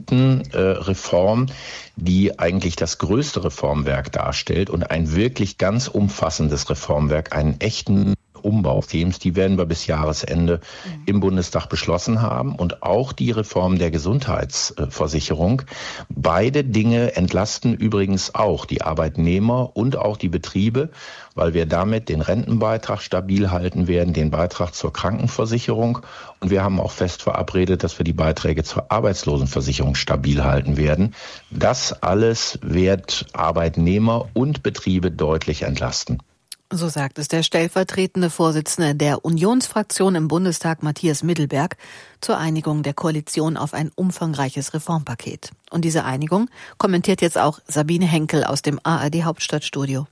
Rentenreform, die eigentlich das größte Reformwerk darstellt und ein wirklich ganz umfassendes Reformwerk, einen echten Umbauthemes, die werden wir bis Jahresende im Bundestag beschlossen haben, und auch die Reform der Gesundheitsversicherung. Beide Dinge entlasten übrigens auch die Arbeitnehmer und auch die Betriebe, weil wir damit den Rentenbeitrag stabil halten werden, den Beitrag zur Krankenversicherung, und wir haben auch fest verabredet, dass wir die Beiträge zur Arbeitslosenversicherung stabil halten werden. Das alles wird Arbeitnehmer und Betriebe deutlich entlasten. So sagt es der stellvertretende Vorsitzende der Unionsfraktion im Bundestag, Matthias Mittelberg, zur Einigung der Koalition auf ein umfangreiches Reformpaket. Und diese Einigung kommentiert jetzt auch Sabine Henkel aus dem ARD Hauptstadtstudio.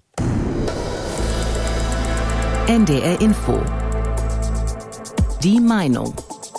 NDR Info. Die Meinung.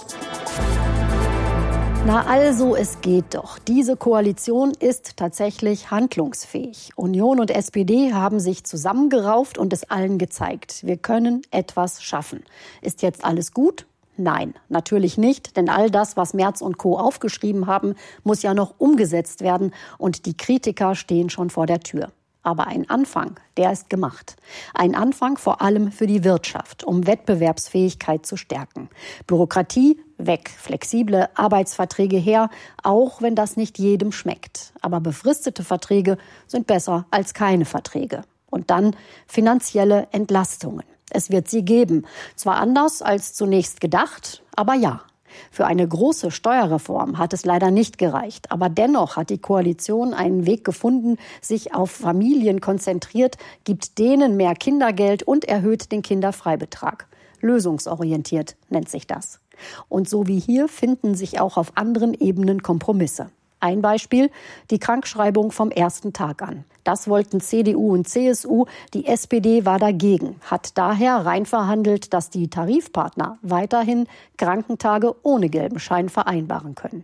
Na also, es geht doch. Diese Koalition ist tatsächlich handlungsfähig. Union und SPD haben sich zusammengerauft und es allen gezeigt. Wir können etwas schaffen. Ist jetzt alles gut? Nein, natürlich nicht, denn all das, was Merz und Co. aufgeschrieben haben, muss ja noch umgesetzt werden und die Kritiker stehen schon vor der Tür. Aber ein Anfang, der ist gemacht. Ein Anfang vor allem für die Wirtschaft, um Wettbewerbsfähigkeit zu stärken. Bürokratie weg, flexible Arbeitsverträge her, auch wenn das nicht jedem schmeckt. Aber befristete Verträge sind besser als keine Verträge. Und dann finanzielle Entlastungen. Es wird sie geben. Zwar anders als zunächst gedacht, aber ja. Für eine große Steuerreform hat es leider nicht gereicht. Aber dennoch hat die Koalition einen Weg gefunden, sich auf Familien konzentriert, gibt denen mehr Kindergeld und erhöht den Kinderfreibetrag. Lösungsorientiert nennt sich das. Und so wie hier finden sich auch auf anderen Ebenen Kompromisse. Ein Beispiel, die Krankschreibung vom ersten Tag an. Das wollten CDU und CSU, die SPD war dagegen, hat daher rein verhandelt, dass die Tarifpartner weiterhin Krankentage ohne gelben Schein vereinbaren können.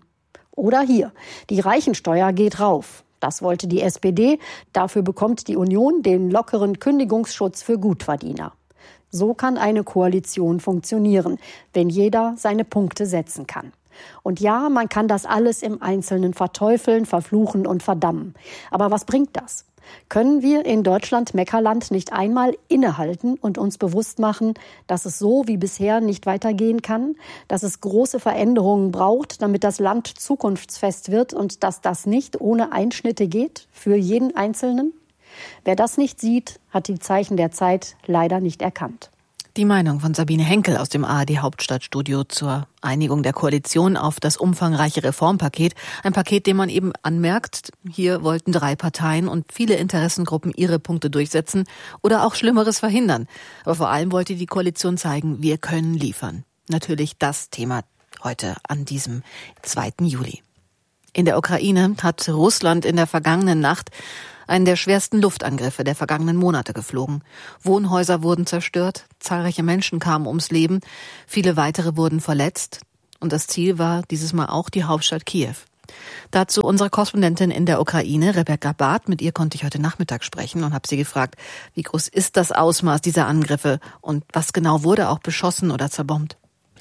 Oder hier, die Reichensteuer geht rauf. Das wollte die SPD. Dafür bekommt die Union den lockeren Kündigungsschutz für Gutverdiener. So kann eine Koalition funktionieren, wenn jeder seine Punkte setzen kann. Und ja, man kann das alles im Einzelnen verteufeln, verfluchen und verdammen. Aber was bringt das? Können wir in Deutschland-Meckerland nicht einmal innehalten und uns bewusst machen, dass es so wie bisher nicht weitergehen kann, dass es große Veränderungen braucht, damit das Land zukunftsfest wird und dass das nicht ohne Einschnitte geht für jeden Einzelnen? Wer das nicht sieht, hat die Zeichen der Zeit leider nicht erkannt. Die Meinung von Sabine Henkel aus dem ARD-Hauptstadtstudio zur Einigung der Koalition auf das umfangreiche Reformpaket. Ein Paket, dem man eben anmerkt, hier wollten 3 Parteien und viele Interessengruppen ihre Punkte durchsetzen oder auch Schlimmeres verhindern. Aber vor allem wollte die Koalition zeigen, wir können liefern. Natürlich das Thema heute an diesem 2. Juli. In der Ukraine hat Russland in der vergangenen Nacht einen der schwersten Luftangriffe der vergangenen Monate geflogen. Wohnhäuser wurden zerstört, zahlreiche Menschen kamen ums Leben, viele weitere wurden verletzt. Und das Ziel war dieses Mal auch die Hauptstadt Kiew. Dazu unsere Korrespondentin in der Ukraine, Rebecca Barth. Mit ihr konnte ich heute Nachmittag sprechen und habe sie gefragt, wie groß ist das Ausmaß dieser Angriffe und was genau wurde auch beschossen oder zerbombt?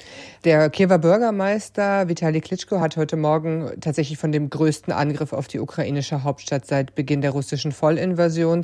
Der Kiewer Bürgermeister Vitali Klitschko hat heute Morgen tatsächlich von dem größten Angriff auf die ukrainische Hauptstadt seit Beginn der russischen Vollinvasion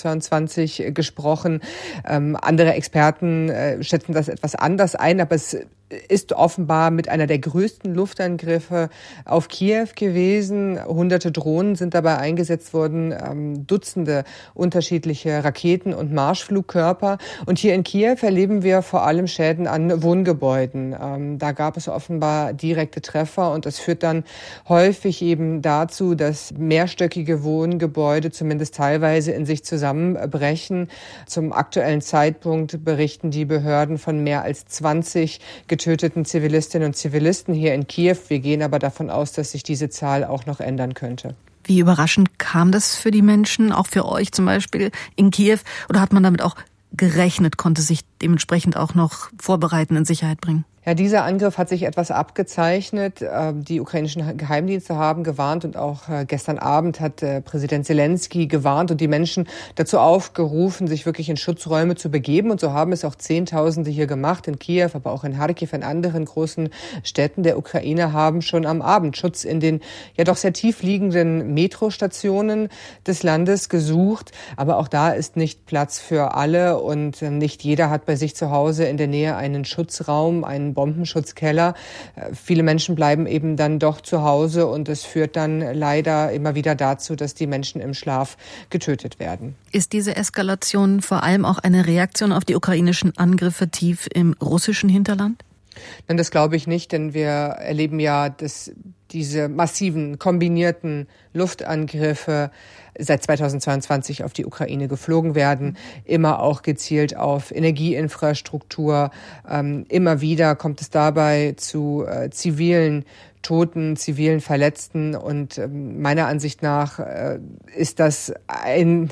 2022 gesprochen. Andere Experten schätzen das etwas anders ein, aber es ist offenbar mit einer der größten Luftangriffe auf Kiew gewesen. Hunderte Drohnen sind dabei eingesetzt worden, Dutzende unterschiedliche Raketen und Marschflugkörper. Und hier in Kiew erleben wir vor allem Schäden an Wohngebäuden. Da gab es offenbar direkte Treffer und das führt dann häufig eben dazu, dass mehrstöckige Wohngebäude zumindest teilweise in sich zusammenbrechen. Zum aktuellen Zeitpunkt berichten die Behörden von mehr als 20 getöteten Zivilistinnen und Zivilisten hier in Kiew. Wir gehen aber davon aus, dass sich diese Zahl auch noch ändern könnte. Wie überraschend kam das für die Menschen, auch für euch zum Beispiel in Kiew? Oder hat man damit auch gerechnet, konnte sich dementsprechend auch noch vorbereiten, in Sicherheit bringen? Ja, dieser Angriff hat sich etwas abgezeichnet. Die ukrainischen Geheimdienste haben gewarnt und auch gestern Abend hat Präsident Zelensky gewarnt und die Menschen dazu aufgerufen, sich wirklich in Schutzräume zu begeben. Und so haben es auch Zehntausende hier gemacht, in Kiew, aber auch in Charkiw, in anderen großen Städten der Ukraine, haben schon am Abend Schutz in den ja doch sehr tief liegenden Metrostationen des Landes gesucht. Aber auch da ist nicht Platz für alle und nicht jeder hat bei sich zu Hause in der Nähe einen Schutzraum, einen Bombenschutzkeller. Viele Menschen bleiben eben dann doch zu Hause und es führt dann leider immer wieder dazu, dass die Menschen im Schlaf getötet werden. Ist diese Eskalation vor allem auch eine Reaktion auf die ukrainischen Angriffe tief im russischen Hinterland? Nein, das glaube ich nicht, denn wir erleben ja, dass diese massiven, kombinierten Luftangriffe seit 2022 auf die Ukraine geflogen werden, immer auch gezielt auf Energieinfrastruktur. Immer wieder kommt es dabei zu zivilen Toten, zivilen Verletzten und meiner Ansicht nach ist das ein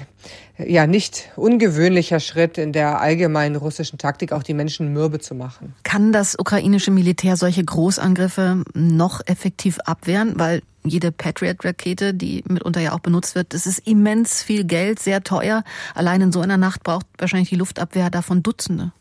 nicht ungewöhnlicher Schritt in der allgemeinen russischen Taktik, auch die Menschen mürbe zu machen. Kann das ukrainische Militär solche Großangriffe noch effektiv abwehren? Weil jede Patriot-Rakete, die mitunter ja auch benutzt wird, das ist immens viel Geld, sehr teuer. Allein in so einer Nacht braucht wahrscheinlich die Luftabwehr davon Dutzende.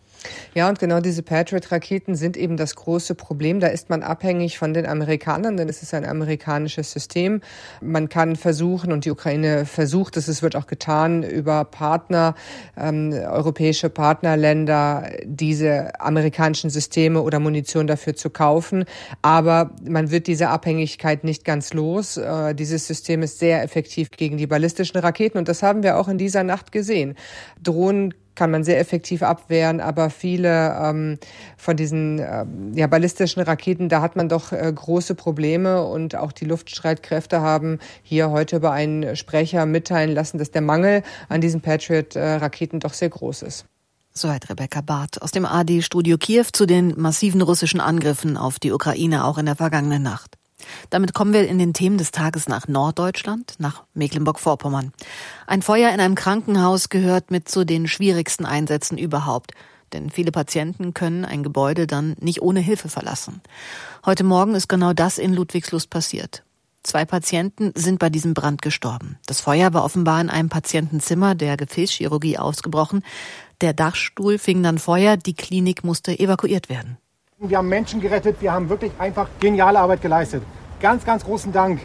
Ja, und genau diese Patriot-Raketen sind eben das große Problem. Da ist man abhängig von den Amerikanern, denn es ist ein amerikanisches System. Man kann versuchen, und die Ukraine versucht es wird auch getan, über Partner, europäische Partnerländer, diese amerikanischen Systeme oder Munition dafür zu kaufen. Aber man wird diese Abhängigkeit nicht ganz los. Dieses System ist sehr effektiv gegen die ballistischen Raketen und das haben wir auch in dieser Nacht gesehen. Drohnen kann man sehr effektiv abwehren, aber viele von diesen ballistischen Raketen, da hat man doch große Probleme und auch die Luftstreitkräfte haben hier heute über einen Sprecher mitteilen lassen, dass der Mangel an diesen Patriot-Raketen doch sehr groß ist. Soweit Rebecca Barth aus dem ARD-Studio Kiew zu den massiven russischen Angriffen auf die Ukraine auch in der vergangenen Nacht. Damit kommen wir in den Themen des Tages nach Norddeutschland, nach Mecklenburg-Vorpommern. Ein Feuer in einem Krankenhaus gehört mit zu den schwierigsten Einsätzen überhaupt. Denn viele Patienten können ein Gebäude dann nicht ohne Hilfe verlassen. Heute Morgen ist genau das in Ludwigslust passiert. 2 Patienten sind bei diesem Brand gestorben. Das Feuer war offenbar in einem Patientenzimmer der Gefäßchirurgie ausgebrochen. Der Dachstuhl fing dann Feuer, die Klinik musste evakuiert werden. Wir haben Menschen gerettet, wir haben wirklich einfach geniale Arbeit geleistet. Ganz, ganz großen Dank.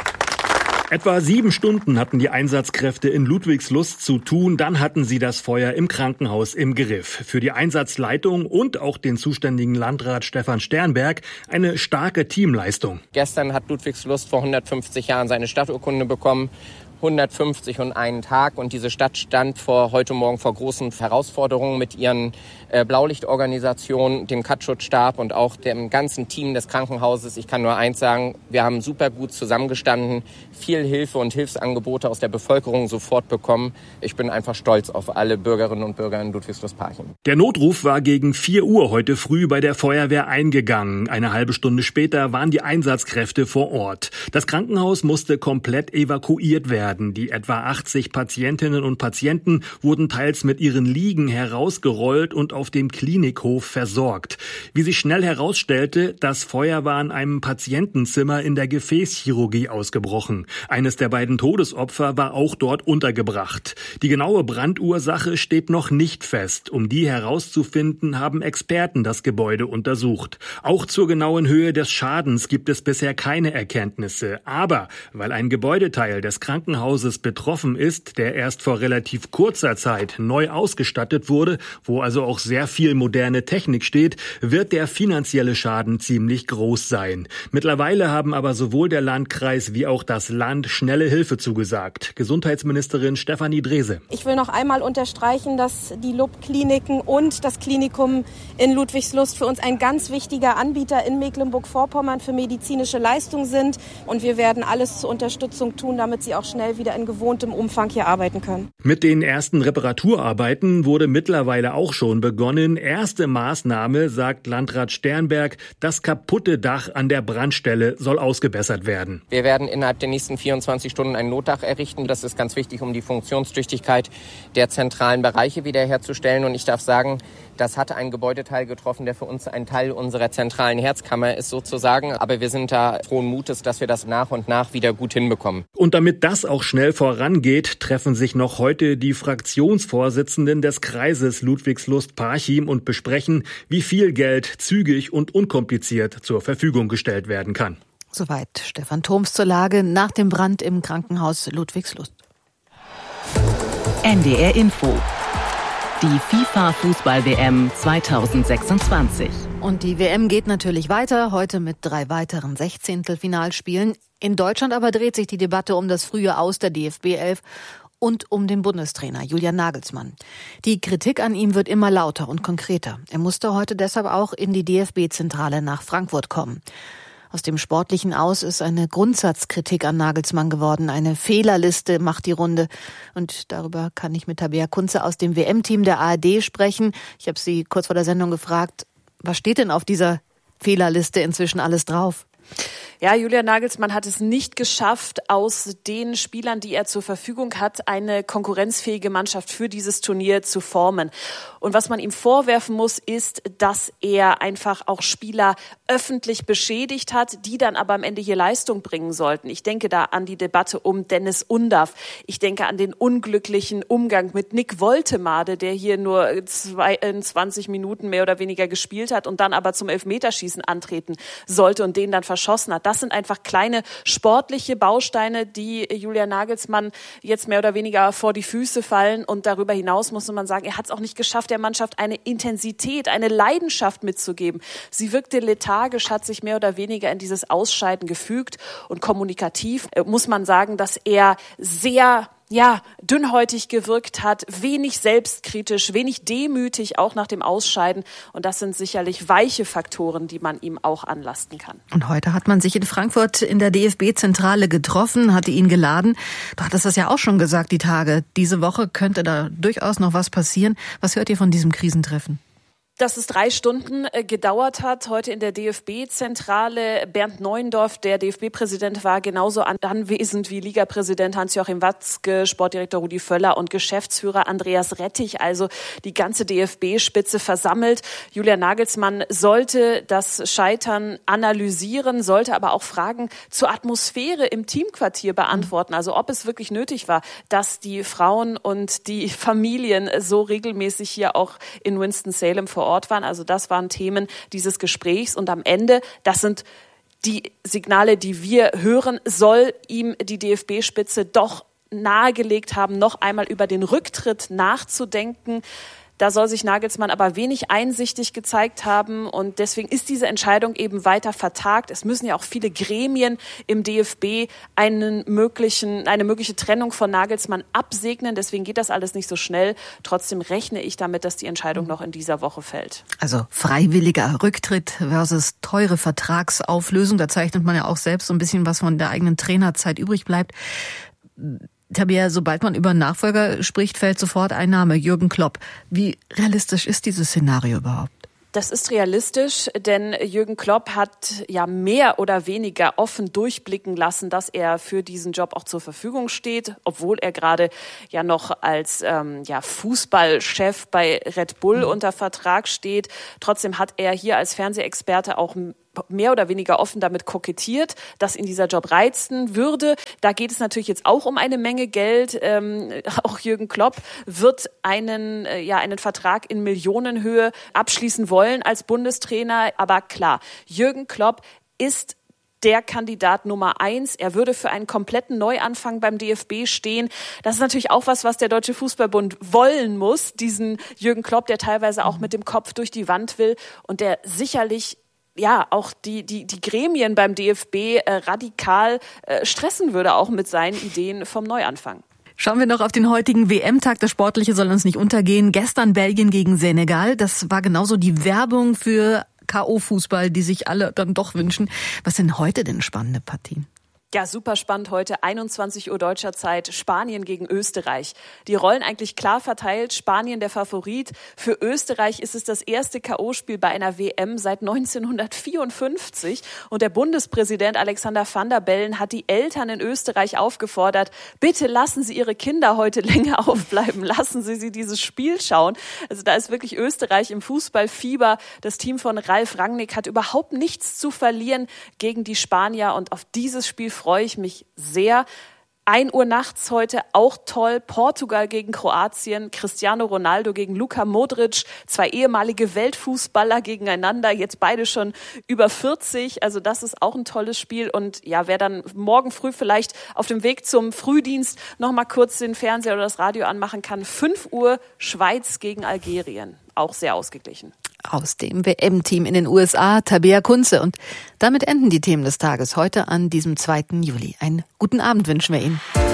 Etwa 7 Stunden hatten die Einsatzkräfte in Ludwigslust zu tun. Dann hatten sie das Feuer im Krankenhaus im Griff. Für die Einsatzleitung und auch den zuständigen Landrat Stefan Sternberg eine starke Teamleistung. Gestern hat Ludwigslust vor 150 Jahren seine Stadturkunde bekommen. 150 und einen Tag. Und diese Stadt stand heute Morgen vor großen Herausforderungen mit ihren Blaulichtorganisationen, dem Katzschutzstab und auch dem ganzen Team des Krankenhauses. Ich kann nur eins sagen, wir haben super gut zusammengestanden, viel Hilfe und Hilfsangebote aus der Bevölkerung sofort bekommen. Ich bin einfach stolz auf alle Bürgerinnen und Bürger in Ludwigslust-Parchim. Der Notruf war gegen 4 Uhr heute früh bei der Feuerwehr eingegangen. Eine halbe Stunde später waren die Einsatzkräfte vor Ort. Das Krankenhaus musste komplett evakuiert werden. Die etwa 80 Patientinnen und Patienten wurden teils mit ihren Liegen herausgerollt und auf dem Klinikhof versorgt. Wie sich schnell herausstellte, das Feuer war in einem Patientenzimmer in der Gefäßchirurgie ausgebrochen. Eines der beiden Todesopfer war auch dort untergebracht. Die genaue Brandursache steht noch nicht fest. Um die herauszufinden, haben Experten das Gebäude untersucht. Auch zur genauen Höhe des Schadens gibt es bisher keine Erkenntnisse. Aber weil ein Gebäudeteil des Krankenhauses betroffen ist, der erst vor relativ kurzer Zeit neu ausgestattet wurde, wo also auch sehr viel moderne Technik steht, wird der finanzielle Schaden ziemlich groß sein. Mittlerweile haben aber sowohl der Landkreis wie auch das Land schnelle Hilfe zugesagt. Gesundheitsministerin Stefanie Drese. Ich will noch einmal unterstreichen, dass die LUB-Kliniken und das Klinikum in Ludwigslust für uns ein ganz wichtiger Anbieter in Mecklenburg-Vorpommern für medizinische Leistungen sind. Und wir werden alles zur Unterstützung tun, damit sie auch schnell wieder in gewohntem Umfang hier arbeiten können. Mit den ersten Reparaturarbeiten wurde mittlerweile auch schon begonnen. Erste Maßnahme, sagt Landrat Sternberg, das kaputte Dach an der Brandstelle soll ausgebessert werden. Wir werden innerhalb der nächsten 24 Stunden ein Notdach errichten. Das ist ganz wichtig, um die Funktionstüchtigkeit der zentralen Bereiche wiederherzustellen. Und ich darf sagen, das hat ein Gebäudeteil getroffen, der für uns ein Teil unserer zentralen Herzkammer ist sozusagen. Aber wir sind da frohen Mutes, dass wir das nach und nach wieder gut hinbekommen. Und damit das auch schnell vorangeht, treffen sich noch heute die Fraktionsvorsitzenden des Kreises Ludwigslust-Parchim und besprechen, wie viel Geld zügig und unkompliziert zur Verfügung gestellt werden kann. Soweit Stefan Thoms zur Lage nach dem Brand im Krankenhaus Ludwigslust. NDR Info. Die FIFA-Fußball-WM 2026. Und die WM geht natürlich weiter, heute mit 3 weiteren Sechzehntelfinalspielen. In Deutschland aber dreht sich die Debatte um das frühe Aus der DFB 11 und um den Bundestrainer Julian Nagelsmann. Die Kritik an ihm wird immer lauter und konkreter. Er musste heute deshalb auch in die DFB-Zentrale nach Frankfurt kommen. Aus dem Sportlichen Aus ist eine Grundsatzkritik an Nagelsmann geworden. Eine Fehlerliste macht die Runde. Und darüber kann ich mit Tabea Kunze aus dem WM-Team der ARD sprechen. Ich habe sie kurz vor der Sendung gefragt, was steht denn auf dieser Fehlerliste inzwischen alles drauf? Ja, Julian Nagelsmann hat es nicht geschafft, aus den Spielern, die er zur Verfügung hat, eine konkurrenzfähige Mannschaft für dieses Turnier zu formen. Und was man ihm vorwerfen muss, ist, dass er einfach auch Spieler öffentlich beschädigt hat, die dann aber am Ende hier Leistung bringen sollten. Ich denke da an die Debatte um Dennis Undav. Ich denke an den unglücklichen Umgang mit Nick Woltemade, der hier nur 20 Minuten mehr oder weniger gespielt hat und dann aber zum Elfmeterschießen antreten sollte und den dann verschossen hat. Das sind einfach kleine sportliche Bausteine, die Julian Nagelsmann jetzt mehr oder weniger vor die Füße fallen. Und darüber hinaus muss man sagen, er hat es auch nicht geschafft, der Mannschaft eine Intensität, eine Leidenschaft mitzugeben. Sie wirkte lethargisch, hat sich mehr oder weniger in dieses Ausscheiden gefügt. Und kommunikativ muss man sagen, dass er sehr dünnhäutig gewirkt hat, wenig selbstkritisch, wenig demütig, auch nach dem Ausscheiden. Und das sind sicherlich weiche Faktoren, die man ihm auch anlasten kann. Und heute hat man sich in Frankfurt in der DFB-Zentrale getroffen, hatte ihn geladen. Du hattest das ja auch schon gesagt, die Tage. Diese Woche könnte da durchaus noch was passieren. Was hört ihr von diesem Krisentreffen? Dass es 3 Stunden gedauert hat, heute in der DFB-Zentrale. Bernd Neuendorf, der DFB-Präsident, war genauso anwesend wie Ligapräsident Hans-Joachim Watzke, Sportdirektor Rudi Völler und Geschäftsführer Andreas Rettich, also die ganze DFB-Spitze versammelt. Julian Nagelsmann sollte das Scheitern analysieren, sollte aber auch Fragen zur Atmosphäre im Teamquartier beantworten, also ob es wirklich nötig war, dass die Frauen und die Familien so regelmäßig hier auch in Winston-Salem vor Ort waren. Also das waren Themen dieses Gesprächs. Und am Ende, das sind die Signale, die wir hören, soll ihm die DFB-Spitze doch nahegelegt haben, noch einmal über den Rücktritt nachzudenken. Da soll sich Nagelsmann aber wenig einsichtig gezeigt haben und deswegen ist diese Entscheidung eben weiter vertagt. Es müssen ja auch viele Gremien im DFB eine mögliche Trennung von Nagelsmann absegnen. Deswegen geht das alles nicht so schnell. Trotzdem rechne ich damit, dass die Entscheidung noch in dieser Woche fällt. Also freiwilliger Rücktritt versus teure Vertragsauflösung. Da zeichnet man ja auch selbst so ein bisschen, was von der eigenen Trainerzeit übrig bleibt. Tabea, sobald man über einen Nachfolger spricht, fällt sofort ein Name, Jürgen Klopp. Wie realistisch ist dieses Szenario überhaupt? Das ist realistisch, denn Jürgen Klopp hat ja mehr oder weniger offen durchblicken lassen, dass er für diesen Job auch zur Verfügung steht, obwohl er gerade ja noch als Fußballchef bei Red Bull unter Vertrag steht. Trotzdem hat er hier als Fernsehexperte auch mehr oder weniger offen damit kokettiert, dass ihn dieser Job reizen würde. Da geht es natürlich jetzt auch um eine Menge Geld. Auch Jürgen Klopp wird einen Vertrag in Millionenhöhe abschließen wollen als Bundestrainer. Aber klar, Jürgen Klopp ist der Kandidat Nummer 1. Er würde für einen kompletten Neuanfang beim DFB stehen. Das ist natürlich auch was der Deutsche Fußballbund wollen muss. Diesen Jürgen Klopp, der teilweise auch mit dem Kopf durch die Wand will und der sicherlich auch die Gremien beim DFB radikal stressen würde, auch mit seinen Ideen vom Neuanfang. Schauen wir noch auf den heutigen WM-Tag. Das Sportliche soll uns nicht untergehen. Gestern Belgien gegen Senegal. Das war genauso die Werbung für K.O.-Fußball, die sich alle dann doch wünschen. Was sind heute denn spannende Partien? Ja, super spannend heute, 21 Uhr deutscher Zeit, Spanien gegen Österreich. Die Rollen eigentlich klar verteilt, Spanien der Favorit. Für Österreich ist es das erste K.O.-Spiel bei einer WM seit 1954. Und der Bundespräsident Alexander Van der Bellen hat die Eltern in Österreich aufgefordert, bitte lassen Sie Ihre Kinder heute länger aufbleiben, lassen Sie sie dieses Spiel schauen. Also da ist wirklich Österreich im Fußballfieber. Das Team von Ralf Rangnick hat überhaupt nichts zu verlieren gegen die Spanier und auf dieses Spiel freue ich mich sehr. 1 Uhr nachts heute auch toll. Portugal gegen Kroatien, Cristiano Ronaldo gegen Luka Modric, 2 ehemalige Weltfußballer gegeneinander, jetzt beide schon über 40. Also das ist auch ein tolles Spiel. Und ja, wer dann morgen früh vielleicht auf dem Weg zum Frühdienst noch mal kurz den Fernseher oder das Radio anmachen kann, 5 Uhr Schweiz gegen Algerien. Auch sehr ausgeglichen. Aus dem WM-Team in den USA, Tabea Kunze. Und damit enden die Themen des Tages heute an diesem 2. Juli. Einen guten Abend wünschen wir Ihnen.